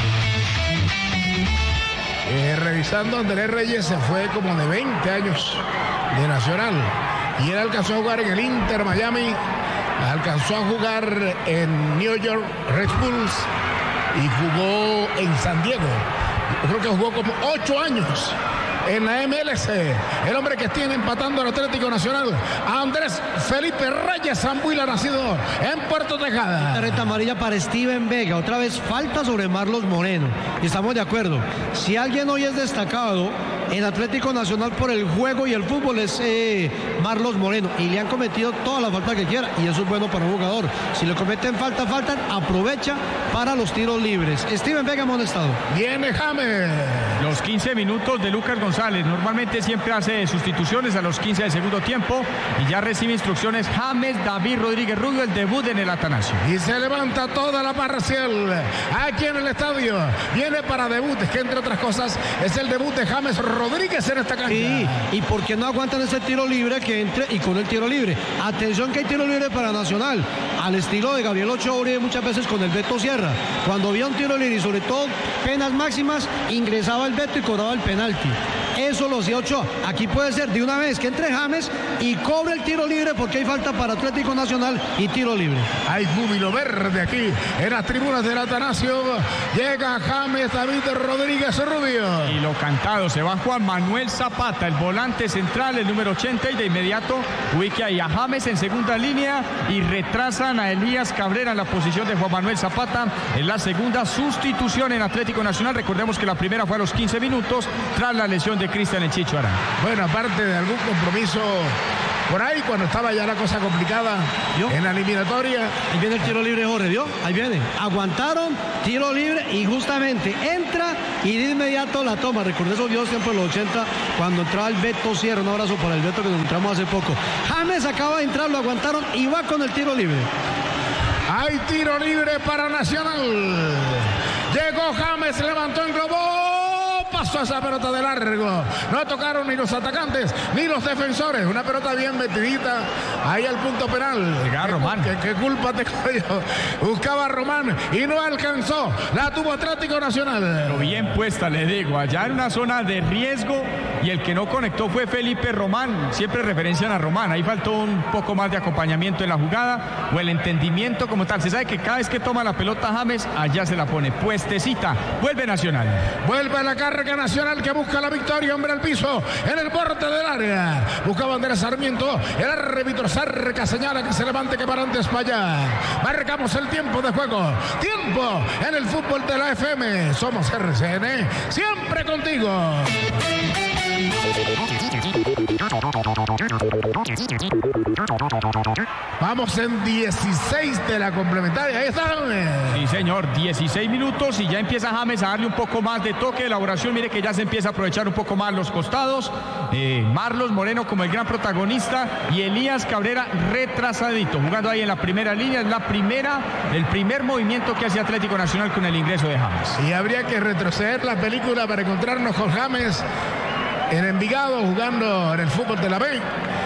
Revisando, Andrés Reyes se fue como de 20 años de Nacional. Y él alcanzó a jugar en el Inter Miami, alcanzó a jugar en New York Red Bulls y jugó en San Diego. Yo creo que jugó como 8 años en la MLS. El hombre que tiene empatando al Atlético Nacional, Andrés Felipe Reyes Zambuila, nacido en Puerto Tejada. Tarjeta amarilla para Steven Vega. Otra vez falta sobre Marlos Moreno. Y estamos de acuerdo. Si alguien hoy es destacado en Atlético Nacional por el juego y el fútbol es Marlos Moreno. Y le han cometido toda la falta que quiera. Y eso es bueno para un jugador. Si le cometen falta, aprovecha para los tiros libres. Steven Vega amonestado. Viene James. Los 15 minutos de Lucas González. Normalmente siempre hace sustituciones a los 15 del segundo tiempo. Y ya recibe instrucciones James David Rodríguez Rubio, el debut en el Atanasio. Y se levanta toda la parcial aquí en el estadio. Viene para debut, que entre otras cosas es el debut de James Rodríguez en esta cancha. Sí, y por qué no aguantan ese tiro libre que entre y con el tiro libre. Atención que hay tiro libre para Nacional, al estilo de Gabriel Ochoa Uribe muchas veces con el Beto Sierra. Cuando había un tiro libre y sobre todo penas máximas, ingresaba el Beto y cobraba el penalti. Eso lo hacía Ochoa. Aquí puede ser de una vez que entre James y cobre el tiro libre porque hay falta para Atlético Nacional y tiro libre. Hay júbilo verde aquí en las tribunas del Atanasio. Llega James David Rodríguez Rubio. Y lo cantado, se va Juan Manuel Zapata, el volante central, el número 80, y de inmediato ubica ahí a James en segunda línea y retrasan a Elías Cabrera en la posición de Juan Manuel Zapata en la segunda sustitución en Atlético Nacional. Recordemos que la primera fue a los 15 minutos tras la lesión de Cristian El Chicho Arango. Bueno, aparte de algún compromiso por ahí, cuando estaba ya la cosa complicada en la eliminatoria. Ahí viene el tiro libre, Jorge, ¿vio? Ahí viene. Aguantaron, tiro libre y justamente entra y de inmediato la toma. Recordé esos videos siempre en los 80 cuando entraba el Beto Sierra. Un abrazo para el Beto que nos encontramos hace poco. James acaba de entrar, lo aguantaron y va con el tiro libre. Hay tiro libre para Nacional. Llegó James, levantó, englobó, pasó esa pelota de largo. No tocaron ni los atacantes ni los defensores. Una pelota bien metidita ahí al punto penal. Llegaba Román. ¿Qué culpa te cogió? Buscaba a Román y no alcanzó. La tuvo Atlético Nacional. Pero bien puesta, le digo. Allá en una zona de riesgo y el que no conectó fue Felipe Román. Siempre referencian a Román. Ahí faltó un poco más de acompañamiento en la jugada o el entendimiento como tal. Se sabe que cada vez que toma la pelota James, allá se la pone puestecita. Vuelve Nacional. Vuelve a la carga Nacional que busca la victoria. Hombre al piso en el borde del área. Buscaba Andrés Sarmiento. El árbitro cerca señala que se levante, que para antes para allá. Marcamos el tiempo de juego. Tiempo en el fútbol de la FM. Somos RCN. Siempre contigo. Vamos en 16 de la complementaria. Ahí está. Sí, señor, 16 minutos y ya empieza James a darle un poco más de toque de elaboración. Mire que ya se empieza a aprovechar un poco más los costados. Marlos Moreno como el gran protagonista y Elías Cabrera retrasadito, jugando ahí en la primera línea. Es el primer movimiento que hace Atlético Nacional con el ingreso de James. Y habría que retroceder la película para encontrarnos con James en Envigado jugando en el fútbol de la B.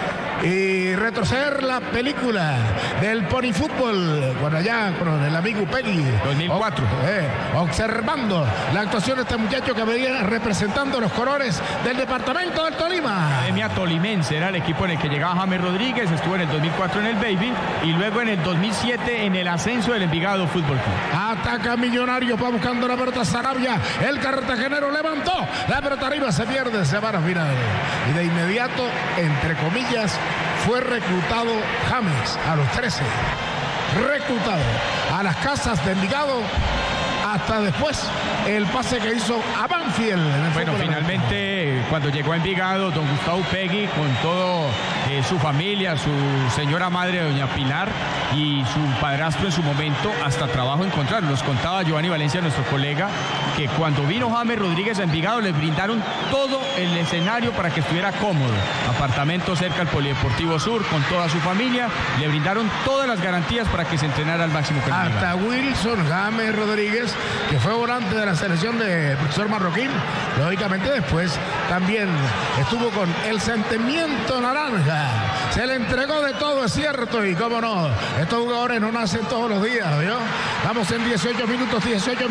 Y retroceder la película del Pony Fútbol cuando allá con el amigo Upegui 2004 observando la actuación de este muchacho que venía representando los colores del departamento del Tolima. Academia Tolimense era el equipo en el que llegaba James Rodríguez. Estuvo en el 2004 en el Baby y luego en el 2007 en el ascenso del Envigado Fútbol Club. Ataca Millonarios, va buscando la pelota Sarabia, el cartagenero levantó la pelota arriba, se pierde, se va a final y de inmediato, entre comillas, fue reclutado James a los 13. Reclutado a las casas de Envigado. Hasta después el pase que hizo a Banfield. Bueno, finalmente cuando llegó a Envigado, don Gustavo Upegui con todo su familia, su señora madre, doña Pilar, y su padrastro en su momento, hasta trabajo encontraron. Nos contaba Giovanni Valencia, nuestro colega, que cuando vino James Rodríguez a Envigado les brindaron todo el escenario para que estuviera cómodo. Apartamento cerca al Polideportivo Sur con toda su familia, le brindaron todas las garantías para que se entrenara al máximo. Hasta Wilson James Rodríguez, que fue volante de la selección de profesor Marroquín, lógicamente después también estuvo con el sentimiento naranja. Se le entregó de todo, es cierto, y cómo no, estos jugadores no nacen todos los días, ¿vio? Vamos en 18 minutos,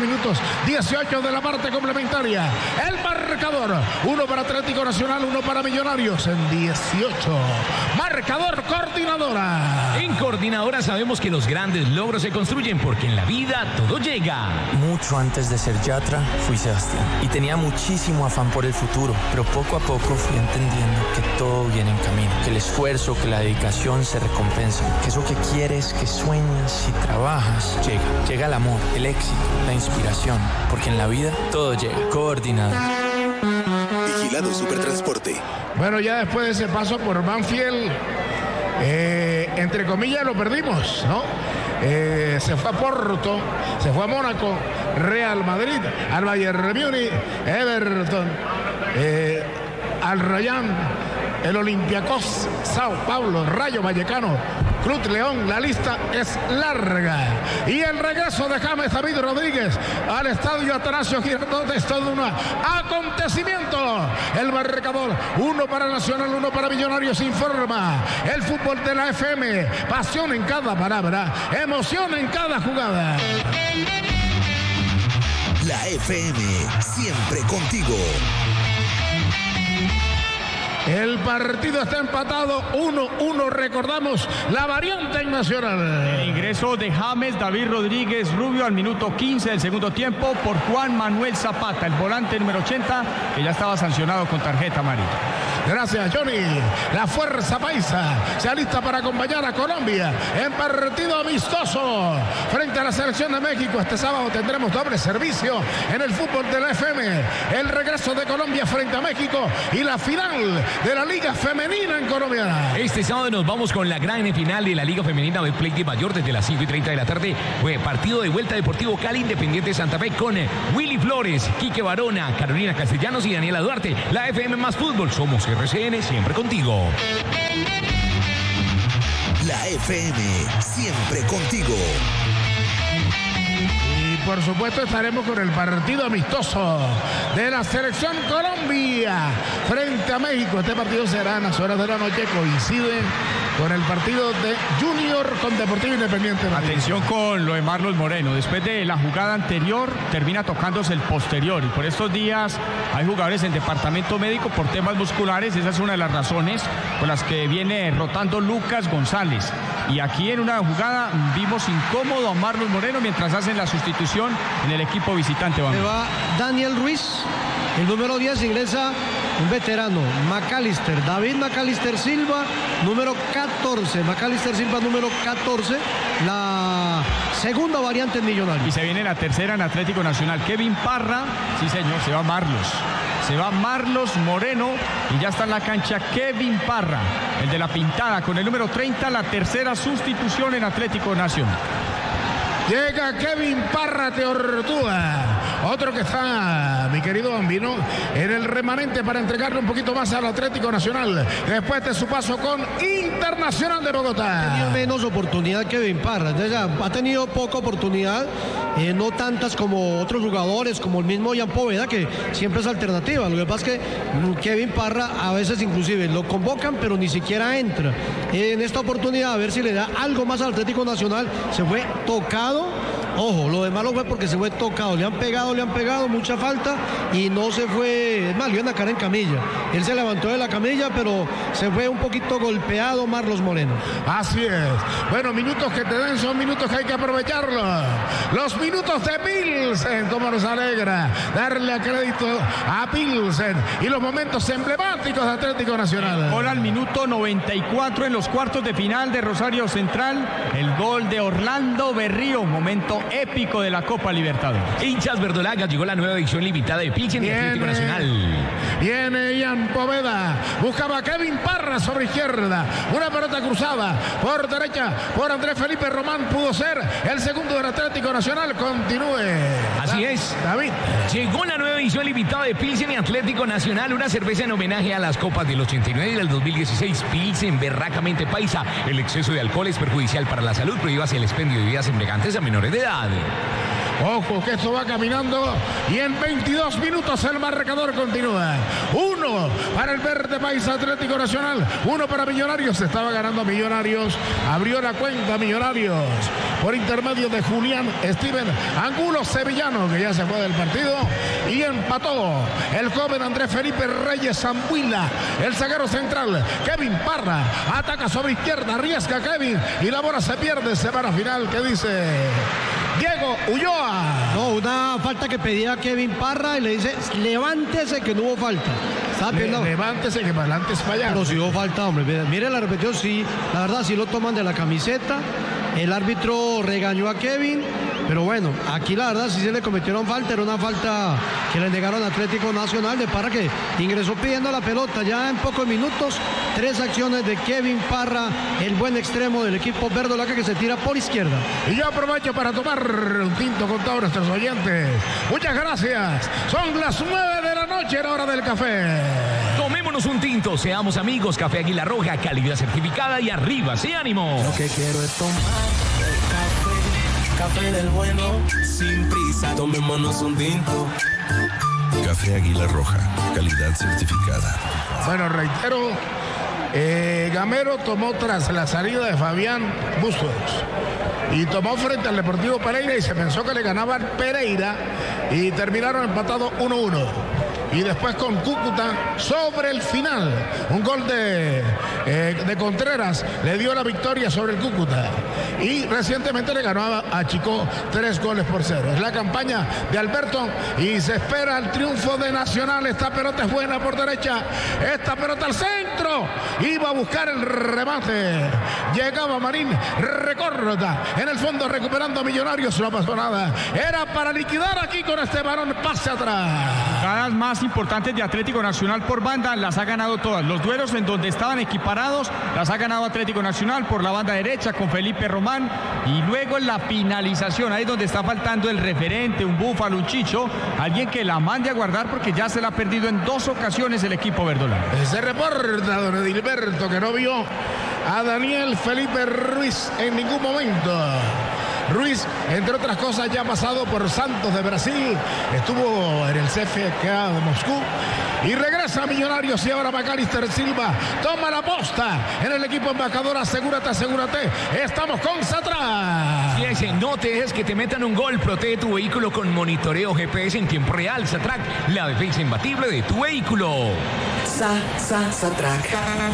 18 de la parte complementaria. El marcador, 1 para Atlético Nacional, 1 para Millonarios en 18. Marcador Coordinadora. En Coordinadora sabemos que los grandes logros se construyen porque en la vida todo llega. Mucho antes de ser Yatra, fui Sebastián y tenía muchísimo afán por el futuro, pero poco a poco fui entendiendo que todo viene en camino, que el esfuerzo, que la dedicación se recompensan, que eso que quieres, que sueñas y trabajas, llega el amor, el éxito, la inspiración, porque en la vida todo llega. Coordinado. Vigilado Supertransporte. Bueno, ya después de ese paso por Banfield, entre comillas lo perdimos, ¿no? Se fue a Porto, se fue a Mónaco, Real Madrid, al Bayern Múnich, Everton, al Rayán, el Olympiacos, Sao Paulo, Rayo Vallecano, Club León. La lista es larga. Y el regreso de James David Rodríguez al estadio Atanasio Girardot es todo un acontecimiento. El marcador, 1 para Nacional, 1 para Millonarios, informa el fútbol de la FM. Pasión en cada palabra, emoción en cada jugada. La FM, siempre contigo. El partido está empatado 1-1. Recordamos la variante en Nacional. El ingreso de James David Rodríguez Rubio al minuto 15 del segundo tiempo por Juan Manuel Zapata, el volante número 80, que ya estaba sancionado con tarjeta amarilla. Gracias, Johnny. La fuerza paisa se alista para acompañar a Colombia en partido amistoso frente a la selección de México. Este sábado tendremos doble servicio en el fútbol de la FM. El regreso de Colombia frente a México y la final de la Liga Femenina en Colombia. Este sábado nos vamos con la gran final de la Liga Femenina de Play de Mayor desde las 5:30 de la tarde. Fue partido de vuelta Deportivo Cali Independiente Santa Fe con Willy Flores, Quique Barona, Carolina Castellanos y Daniela Duarte. La FM más fútbol. Somos RCN, siempre contigo. La FM, siempre contigo. Y por supuesto estaremos con el partido amistoso de la selección Colombia frente a México. Este partido será en las horas de la noche, coincide con el partido de Junior con Deportivo Independiente. Atención con lo de Marlos Moreno. Después de la jugada anterior, termina tocándose el posterior. Y por estos días hay jugadores en departamento médico por temas musculares. Esa es una de las razones por las que viene rotando Lucas González. Y aquí en una jugada vimos incómodo a Marlos Moreno mientras hacen la sustitución en el equipo visitante. Se va Daniel Ruiz. El número 10 ingresa un veterano, McAllister, David McAllister Silva, número 14. McAllister Silva, número 14, la segunda variante en Millonarios. Y se viene la tercera en Atlético Nacional. Kevin Parra, sí señor, se va Marlos. Se va Marlos Moreno y ya está en la cancha Kevin Parra, el de la pintada, con el número 30, la tercera sustitución en Atlético Nacional. Llega Kevin Parra Teortúa, otro que está, mi querido Bambino, en el remanente para entregarle un poquito más al Atlético Nacional después de su paso con Internacional de Bogotá. Ha tenido menos oportunidad que Kevin Parra, ha tenido poca oportunidad, no tantas como otros jugadores, como el mismo Ian Poveda, que siempre es alternativa. Lo que pasa es que Kevin Parra a veces inclusive lo convocan, pero ni siquiera entra. En esta oportunidad, a ver si le da algo más al Atlético Nacional. Se fue tocado. Ojo, lo de malo fue porque se fue tocado, le han pegado, mucha falta y no se fue, es más, le iban a caer en camilla. Él se levantó de la camilla, pero se fue un poquito golpeado Marlos Moreno. Así es. Bueno, minutos que te den son minutos que hay que aprovecharlos. Los minutos de Pilsen, como nos alegra darle a crédito a Pilsen y los momentos emblemáticos de Atlético Nacional. Gol al minuto 94 en los cuartos de final de Rosario Central, el gol de Orlando Berrío, momento épico de la Copa Libertadores. Hinchas verdolagas, llegó la nueva edición limitada de Pilsen y Atlético Nacional. Viene Ian Poveda, buscaba a Kevin Parra sobre izquierda, una pelota cruzada por derecha por Andrés Felipe Román, pudo ser el segundo del Atlético Nacional. Continúe. Así es, David. Llegó la nueva edición limitada de Pilsen y Atlético Nacional, una cerveza en homenaje a las copas del 89 y del 2016. Pilsen, berracamente paisa. El exceso de alcohol es perjudicial para la salud. Prohíbase el expendio de bebidas embriagantes a menores de edad. Ojo que esto va caminando y en 22 minutos el marcador continúa. 1 para el verde paisa Atlético Nacional, 1 para Millonarios. Estaba ganando Millonarios, abrió la cuenta Millonarios por intermedio de Julián Steven Angulo Sevillano, que ya se fue del partido, y empató el joven Andrés Felipe Reyes Zambuila, el zaguero central. Kevin Parra ataca sobre izquierda, arriesga Kevin y la bola se pierde. Semana final que dice Diego Ulloa. No, una falta que pedía Kevin Parra y le dice, levántese que no hubo falta. Levántese que para adelante es fallar. Pero si hubo falta, hombre. Mire la repetición, sí, la verdad sí lo toman de la camiseta. El árbitro regañó a Kevin, pero bueno, aquí la verdad sí se le cometieron falta, era una falta que le negaron a Atlético Nacional de Parra, que ingresó pidiendo la pelota ya en pocos minutos. 3 acciones de Kevin Parra, el buen extremo del equipo verdolaga, que se tira por izquierda. Y yo aprovecho para tomar un tinto con todos nuestros oyentes. Muchas gracias. Son las 9 de la noche, la hora del café. Tomémonos un tinto, seamos amigos. Café Águila Roja, calidad certificada y arriba, sí, ánimo. Lo que quiero es tomar café del bueno, sin prisa, tomémonos un tinto. Café Águila Roja, calidad certificada. Bueno, reitero, Gamero tomó tras la salida de Fabián Bustos y tomó frente al Deportivo Pereira y se pensó que le ganaban Pereira y terminaron empatados 1-1. y después con Cúcuta sobre el final. Un gol de Contreras le dio la victoria sobre el Cúcuta. Y recientemente le ganó a Chico 3-0. Es la campaña de Alberto y se espera el triunfo de Nacional. Esta pelota es buena por derecha. Esta pelota al centro. Iba a buscar el remate. Llegaba Marín, recorta. En el fondo recuperando Millonarios. No pasó nada. Era para liquidar aquí con este balón. Pase atrás. Jugadas más importantes de Atlético Nacional por banda las ha ganado todas. Los duelos en donde estaban equiparados las ha ganado Atlético Nacional por la banda derecha con Felipe Román. Y luego en la finalización, ahí donde está faltando el referente, un Búfalo, un Chicho, alguien que la mande a guardar porque ya se la ha perdido en 2 ocasiones el equipo verdolaga. Se reporta don Edilberto que no vio a Daniel Felipe Ruiz en ningún momento. Ruiz, entre otras cosas, ya ha pasado por Santos de Brasil, estuvo en el CFK de Moscú y regresa a Millonarios. Y ahora Macalister Silva toma la posta en el equipo embajador. Asegúrate, estamos con Satrak. Fíjese, no te dejes que te metan un gol. Protege tu vehículo con monitoreo GPS en tiempo real. Satrak, la defensa imbatible de tu vehículo. Satrak.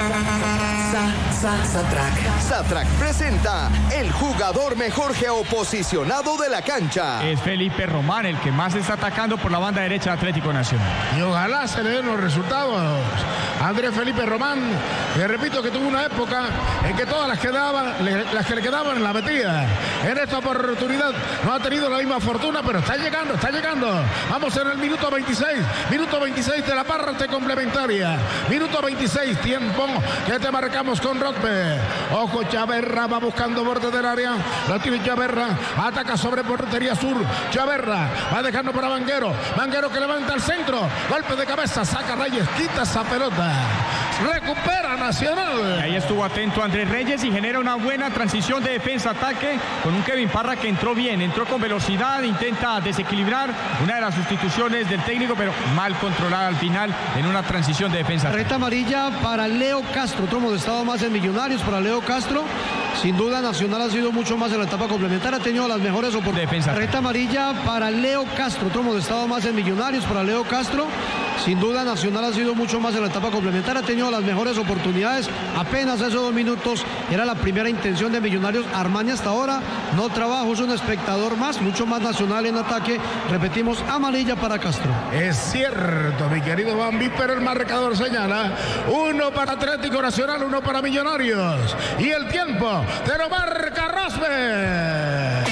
Satrak presenta el jugador mejor geoposicionado de la cancha. Es Felipe Román el que más está atacando por la banda derecha de Atlético Nacional. Y ojalá se le den los resultados a Andrés Felipe Román, que repito que tuvo una época en que todas las que le quedaban la metía. En esta oportunidad no ha tenido la misma fortuna, pero está llegando. Vamos en el minuto 26 de la parte complementaria. Minuto 26, tiempo que te marcamos con Rodbe. Ojo, Chaverra va buscando borde del área. Lo tiene Chaverra, ataca sobre portería sur. Chaverra va dejando para Vanguero que levanta al centro. Golpe de cabeza, saca Reyes, quita esa pelota. Recupera Nacional. Ahí estuvo atento Andrés Reyes y genera una buena transición de defensa-ataque con un Kevin Parra que entró bien, entró con velocidad, intenta desequilibrar una de las sustituciones del técnico, pero mal controlada al final en una transición de defensa. Tarjeta amarilla para Leo Castro, otro molestado más en Millonarios para Leo Castro. Sin duda Nacional ha sido mucho más en la etapa complementaria, ha tenido las mejores oportunidades. Tarjeta amarilla para Leo Castro, otro molestado más en Millonarios para Leo Castro. Sin duda Nacional ha sido mucho más en la etapa complementaria, ha tenido las mejores oportunidades. Apenas hace 2 minutos era la primera intención de Millonarios. Armani hasta ahora no trabaja, es un espectador más, mucho más Nacional en ataque. Repetimos, amarilla para Castro. Es cierto, mi querido Bambi, pero el marcador señala 1 para Atlético Nacional, 1 para Millonarios. Y el tiempo te lo marca Rosberg.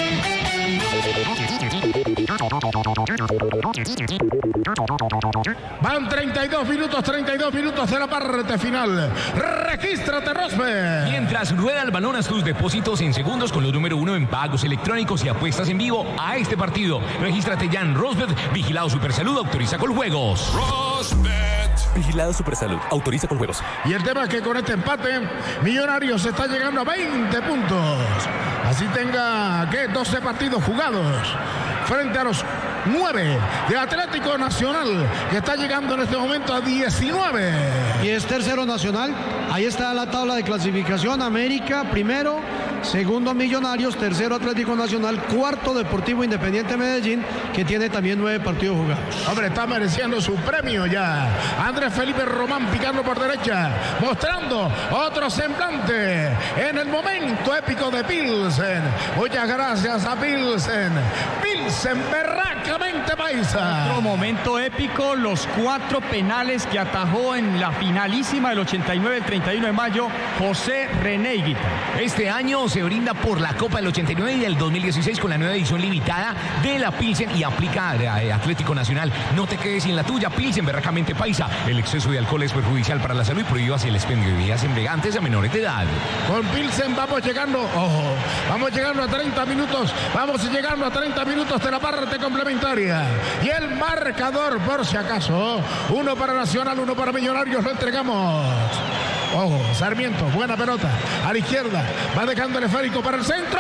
Van 32 minutos de la parte final. Regístrate, Rosberg. Mientras rueda el balón a sus depósitos en segundos con los número 1 en pagos electrónicos y apuestas en vivo a este partido. Regístrate ya en Rosberg. Vigilado Supersalud, autoriza con juegos. Rosberg. Vigilado Supersalud, autoriza con juegos. Y el tema es que con este empate, Millonarios está llegando a 20 puntos. Así tenga, 12 partidos jugados frente a los 9 de Atlético Nacional, que está llegando en este momento a 19. Y es tercero Nacional. Ahí está la tabla de clasificación. América primero, segundo Millonarios, tercero Atlético Nacional, cuarto Deportivo Independiente Medellín, que tiene también 9 partidos jugados. Hombre, está mereciendo su premio ya. Andrés Felipe Román picando por derecha, mostrando otro semblante en el momento épico de Pilsen. Muchas gracias a Pilsen. Pilsen, berracamente paisa. Otro momento épico, los 4 penales que atajó en la finalísima del 89, el 31 de mayo, José René Higuita. Este año se brinda por la Copa del 89 y del 2016 con la nueva edición limitada de la Pilsen y aplica a Atlético Nacional. No te quedes sin la tuya, Pilsen, berracamente paisa. El exceso de alcohol es perjudicial para la salud y prohíbe hacia el expendio de bebidas embriagantes a menores de edad. Con Pilsen vamos llegando a 30 minutos. Vamos llegando a 30 minutos de la parte complementaria. Y el marcador, por si acaso, 1 para Nacional, 1 para Millonarios, lo entregamos. Ojo, Sarmiento, buena pelota. A la izquierda, va dejando el esférico para el centro.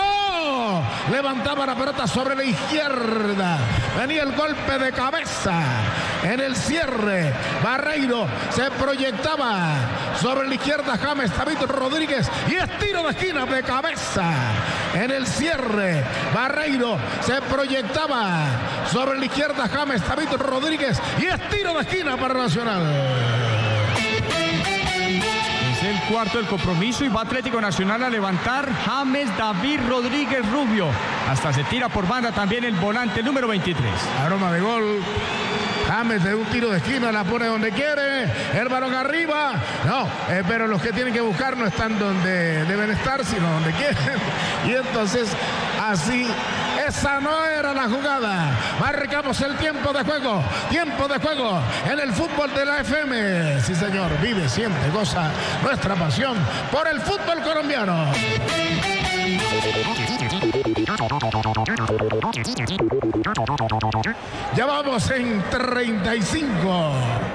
Levantaba la pelota sobre la izquierda. Venía el golpe de cabeza. En el cierre, Barreiro se proyectaba sobre la izquierda, James David Rodríguez, y es tiro de esquina de cabeza. En el cierre, Barreiro se proyectaba sobre la izquierda, James David Rodríguez, y es tiro de esquina para Nacional. Es el cuarto del compromiso y va Atlético Nacional a levantar James David Rodríguez Rubio. Hasta se tira por banda también el volante número 23. Aroma de gol. James de un tiro de esquina la pone donde quiere, el balón arriba, no, pero los que tienen que buscar no están donde deben estar, sino donde quieren, y entonces así, esa no era la jugada. Marcamos el tiempo de juego en el fútbol de la FM. Sí, señor, vive, siente, goza nuestra pasión por el fútbol colombiano. Ya vamos en 35.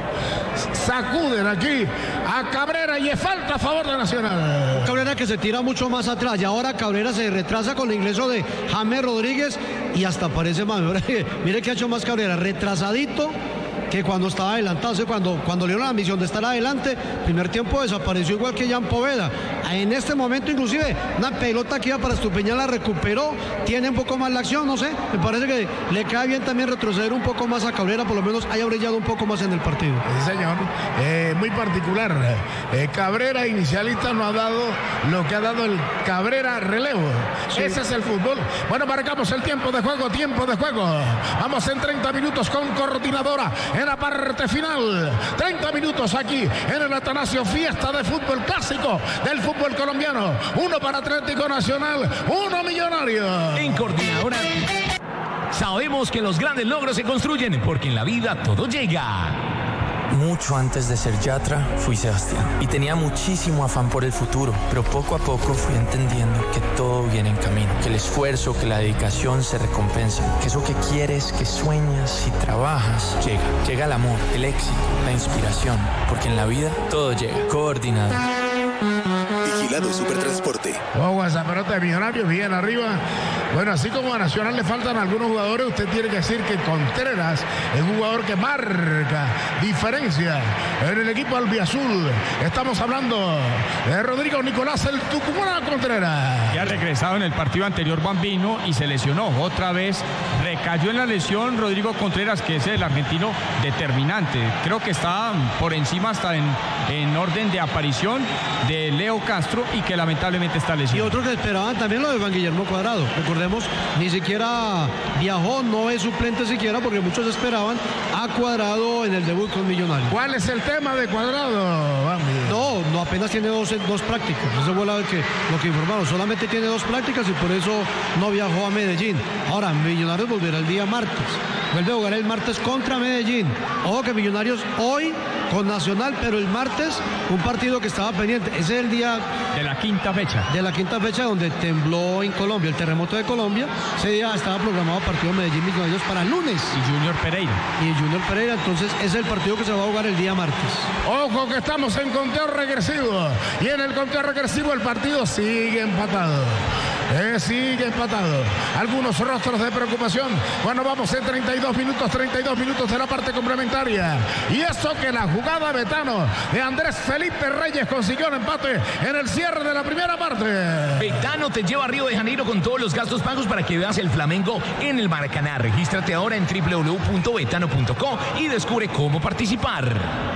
Sacuden aquí a Cabrera y es falta a favor de Nacional. Cabrera que se tira mucho más atrás y ahora Cabrera se retrasa con el ingreso de James Rodríguez y hasta parece más. Mire que ha hecho más Cabrera, retrasadito que cuando estaba adelantado. O sea, cuando le dieron la misión de estar adelante, primer tiempo desapareció igual que Jan Poveda. En este momento inclusive una pelota que iba para Estupiñán la recuperó, tiene un poco más la acción, no sé, me parece que le cae bien también retroceder un poco más a Cabrera, por lo menos haya brillado un poco más en el partido. Sí, señor, muy particular. Cabrera inicialista no ha dado lo que ha dado el Cabrera relevo. Sí. Ese es el fútbol. Bueno, marcamos el tiempo de juego. Vamos en 30 minutos con coordinadora en la parte final. 30 minutos aquí en el Atanasio, fiesta de fútbol clásico del fútbol colombiano. 1 para Atlético Nacional, 1 Millonario. En coordinadora sabemos que los grandes logros se construyen porque en la vida todo llega. Mucho antes de ser Yatra, fui Sebastián y tenía muchísimo afán por el futuro, pero poco a poco fui entendiendo que todo viene en camino, que el esfuerzo, que la dedicación se recompensan, que eso que quieres, que sueñas y trabajas, llega el amor, el éxito, la inspiración, porque en la vida todo llega. Coordinado. Vigilado Supertransporte. Esa pelota de Millonarios bien arriba. Bueno, así como a Nacional le faltan algunos jugadores, usted tiene que decir que Contreras es un jugador que marca diferencia en el equipo albiazul. Estamos hablando de Rodrigo Nicolás el Tucumán Contreras. Ya ha regresado en el partido anterior Bambino y se lesionó. Otra vez recayó en la lesión Rodrigo Contreras, que es el argentino determinante. Creo que está por encima hasta en orden de aparición de Leo Castro y que lamentablemente está lesionado. Y otros que esperaban también lo de Juan Guillermo Cuadrado. Recordemos, ni siquiera viajó, no es suplente siquiera, porque muchos esperaban a Cuadrado en el debut con Millonarios. ¿Cuál es el tema de Cuadrado? No, apenas tiene dos prácticas. Eso fue lo que informaron. Solamente tiene 2 prácticas y por eso no viajó a Medellín. Ahora, Millonarios volverá el día martes. Vuelve a jugar el martes contra Medellín. Ojo que Millonarios hoy con Nacional, pero el martes un partido que estaba pendiente. Ese es el día de la quinta fecha donde tembló en Colombia, el terremoto de Colombia. Ese día estaba programado partido Medellín Millonarios para el lunes. Y Junior Pereira. Entonces es el partido que se va a jugar el día martes. Ojo que estamos en conteo regresivo. Y en el conteo regresivo el partido sigue empatado. Algunos rostros de preocupación cuando vamos en 32 minutos de la parte complementaria. Y eso que la jugada Betano de Andrés Felipe Reyes consiguió el empate en el cierre de la primera parte. Betano te lleva a Río de Janeiro con todos los gastos pagos para que veas el Flamengo en el Maracaná. Regístrate ahora en www.betano.co y descubre cómo participar.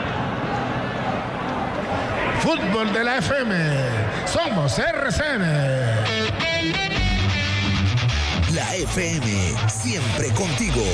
Fútbol de la FM. Somos RCN. La FM, siempre contigo.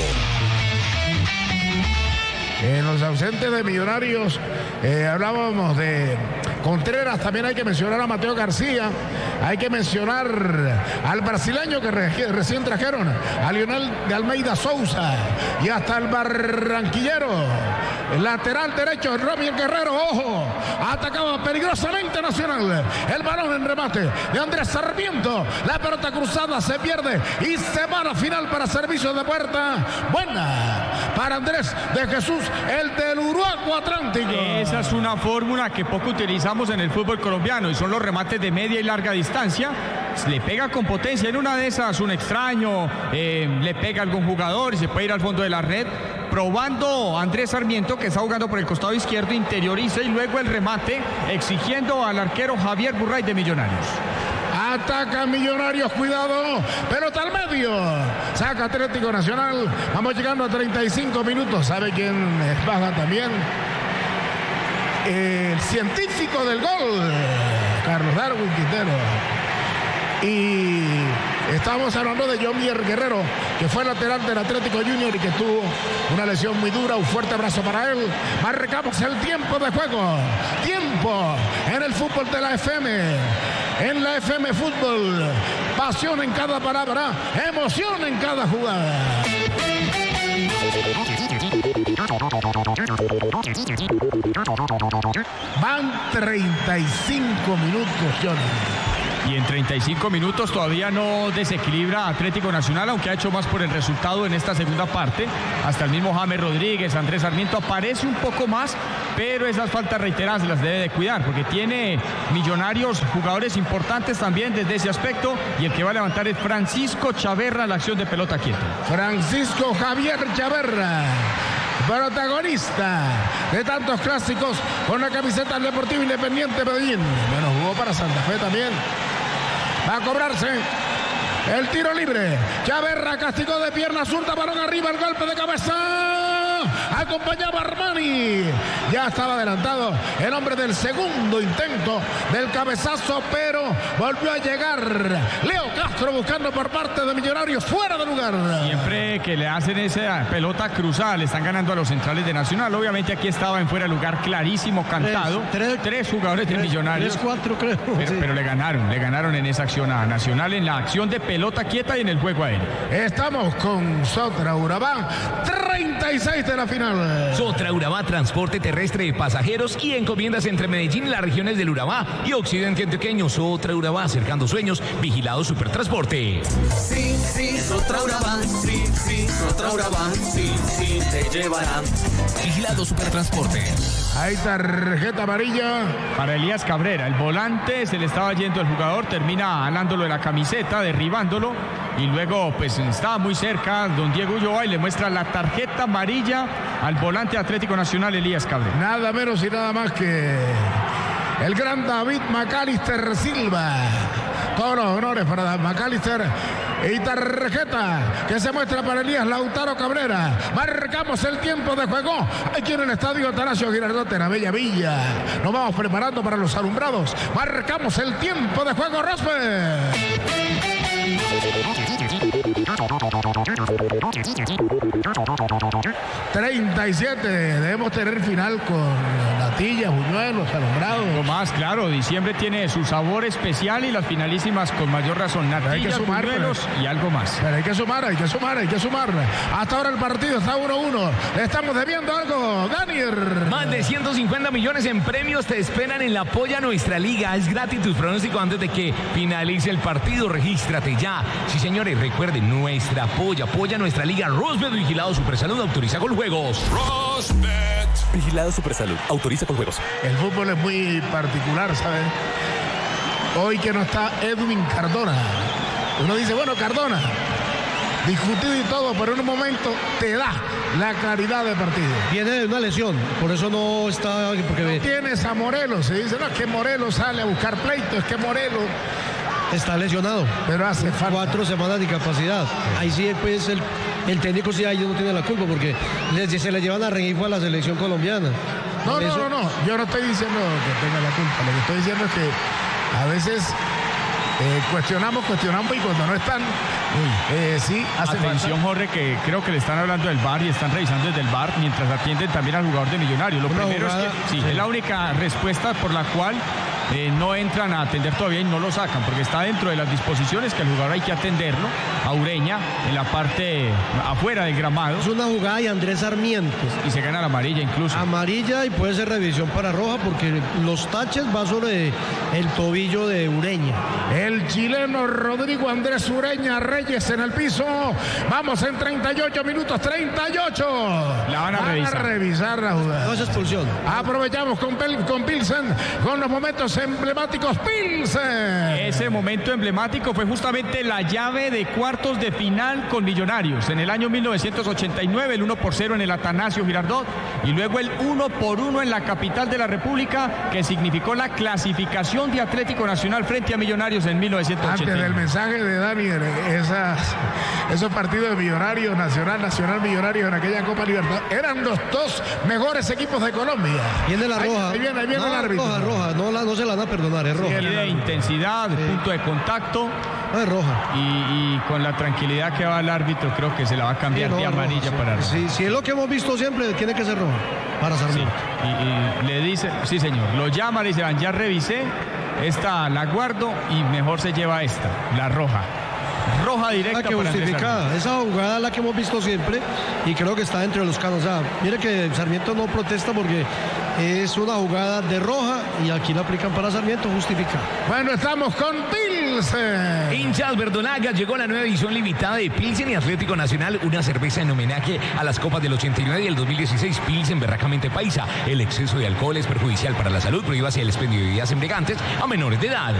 En los ausentes de Millonarios, hablábamos de Contreras, también hay que mencionar a Mateo García, hay que mencionar al brasileño que recién trajeron, a Lionel de Almeida Souza, y hasta el barranquillero, el lateral derecho, Romiel Guerrero, ojo, atacaba peligrosamente Nacional, el balón en remate de Andrés Sarmiento, la pelota cruzada se pierde y se va a la final para servicio de puerta, buena para Andrés de Jesús, el del Uruguay Atlántico. Esa es una fórmula que poco utilizamos en el fútbol colombiano y son los remates de media y larga distancia. Le pega con potencia, en una de esas un extraño le pega a algún jugador y se puede ir al fondo de la red. probando Andrés Sarmiento, que está jugando por el costado izquierdo, interioriza y luego el remate, exigiendo al arquero Javier Burray de Millonarios. Ataca Millonarios, cuidado, pelota al medio, saca Atlético Nacional, vamos llegando a 35 minutos, ¿sabe quién baja también? El científico del gol, Carlos Darwin Quintero. Y estamos hablando de Jomier Guerrero, que fue lateral del Atlético Junior y que tuvo una lesión muy dura. Un fuerte abrazo para él. Marcamos el tiempo de juego. Tiempo en el fútbol de la FM. En la FM Fútbol. Pasión en cada palabra. Emoción en cada jugada. Van 35 minutos, Johnny. Y en 35 minutos todavía no desequilibra Atlético Nacional, aunque ha hecho más por el resultado en esta segunda parte. Hasta el mismo James Rodríguez, Andrés Sarmiento aparece un poco más, pero esas faltas reiteradas las debe de cuidar, porque tiene Millonarios jugadores importantes también desde ese aspecto, y el que va a levantar es Francisco Chaverra, la acción de pelota quieta. Francisco Javier Chaverra, protagonista de tantos clásicos con la camiseta del Deportivo Independiente Medellín. Bueno, jugó para Santa Fe también. Va a cobrarse el tiro libre. Chaverra castigó de pierna zurda, balón arriba, el golpe de cabeza. Acompañaba Armani. Ya estaba adelantado el hombre del segundo intento del cabezazo, pero volvió a llegar Leo Castro buscando por parte de Millonarios, fuera de lugar. Siempre que le hacen esa pelota cruzada le están ganando a los centrales de Nacional. Obviamente aquí estaba en fuera de lugar clarísimo, cantado. Tres jugadores de Millonarios. 4 creo. Pero le ganaron en esa acción a Nacional, en la acción de pelota quieta y en el juego aéreo. Estamos con Sotra Urabá, 36 de la final. Sotra Urabá, transporte terrestre de pasajeros y encomiendas entre Medellín y las regiones del Urabá y occidente antioqueño. Sotra Urabá, acercando sueños, vigilado Supertransporte. Sí, Sotra Urabá, sí, Sotra Urabá, sí, te llevarán. Vigilado Supertransporte. Hay tarjeta amarilla para Elías Cabrera. El volante se le estaba yendo el jugador, termina alándolo de la camiseta, derribándolo, y luego pues estaba muy cerca don Diego Ulloa y le muestra la tarjeta amarilla al volante Atlético Nacional, Elías Cabrera. Nada menos y nada más que el gran David Macalister Silva. Todos los honores para Macalister. Y tarjeta que se muestra para Elías Lautaro Cabrera. Marcamos el tiempo de juego aquí en el estadio Atanasio Girardot en la Bella Villa. Nos vamos preparando para los alumbrados. Marcamos el tiempo de juego, Rospe. 37. Debemos tener final con natillas, buñuelos, alumbrados. Lo más claro, diciembre tiene su sabor especial y las finalísimas con mayor razón. Natillas, buñuelos y algo más. Pero hay que sumar. Hasta ahora el partido está 1-1. Le estamos debiendo algo, Daniel. Más de 150 millones en premios te esperan en la Polla Nuestra Liga. Es gratis tus pronósticos antes de que finalice el partido. Regístrate ya. Sí, señores, recuerden, nuestra Polla Nuestra Liga. Rosbet, vigilado Supersalud, autoriza con juegos. Rosbet. Vigilado Supersalud, autoriza con juegos. El fútbol es muy particular, ¿saben? Hoy que no está Edwin Cardona. Uno dice, bueno, Cardona, discutido y todo, pero en un momento te da la claridad del partido. Viene de una lesión, por eso no está... Porque no tienes a Morelos, se dice, no, es que Morelos sale a buscar pleito, es que Morelos... Está lesionado, pero hace falta 4 semanas de incapacidad. Ahí sí, pues el técnico sí ahí no tiene la culpa porque se le llevan a Rengifo a la selección colombiana. No, yo no estoy diciendo que tenga la culpa. Lo que estoy diciendo es que a veces cuestionamos y cuando no están, sí hace atención falta. Jorge, que creo que le están hablando del VAR y están revisando desde el VAR mientras atienden también al jugador de Millonarios. Lo primero es que sí, es la única respuesta por la cual no entran a atender todavía y no lo sacan, porque está dentro de las disposiciones que el jugador hay que atenderlo a Ureña en la parte afuera del gramado. Es una jugada de Andrés Sarmiento y se gana la amarilla incluso. Amarilla y puede ser revisión para roja porque los taches va sobre el tobillo de Ureña. El chileno Rodrigo Andrés Ureña Reyes en el piso. Vamos en 38 minutos, 38. La van a revisar la jugada. No es expulsión. Aprovechamos con Pilsen con los momentos emblemáticos Pilsen. Ese momento emblemático fue justamente la llave de cuartos de final con Millonarios. En el año 1989, el 1-0 en el Atanasio Girardot y luego el 1-1 en la capital de la República, que significó la clasificación de Atlético Nacional frente a Millonarios en 1989. Antes del mensaje de Daniel, esos partidos de Millonarios, Nacional Millonarios en aquella Copa Libertadores, eran los dos mejores equipos de Colombia. Viene la roja. Ahí viene el árbitro. Roja, no se la van a perdonar, es roja. Sí, de intensidad, punto de contacto. No, es roja. Y con la tranquilidad que va el árbitro, creo que se la va a cambiar de amarilla para roja. Sí, es lo que hemos visto siempre, tiene que ser roja para Sarmiento. Sí, y le dice, sí señor, lo llama, le dice, ya revisé, esta la guardo y mejor se lleva esta, la roja. Roja directa que para justificada. Esa jugada es la que hemos visto siempre y creo que está entre los canos. O sea, mire que Sarmiento no protesta porque es una jugada de roja y aquí la aplican para Sarmiento, justificada. Bueno, estamos con Pilsen. Hinchas verdolagas, llegó la nueva edición limitada de Pilsen y Atlético Nacional, una cerveza en homenaje a las copas del 89 y el 2016. Pilsen, berracamente paisa. El exceso de alcohol es perjudicial para la salud. Prohíbase el expendio de bebidas embriagantes a menores de edad.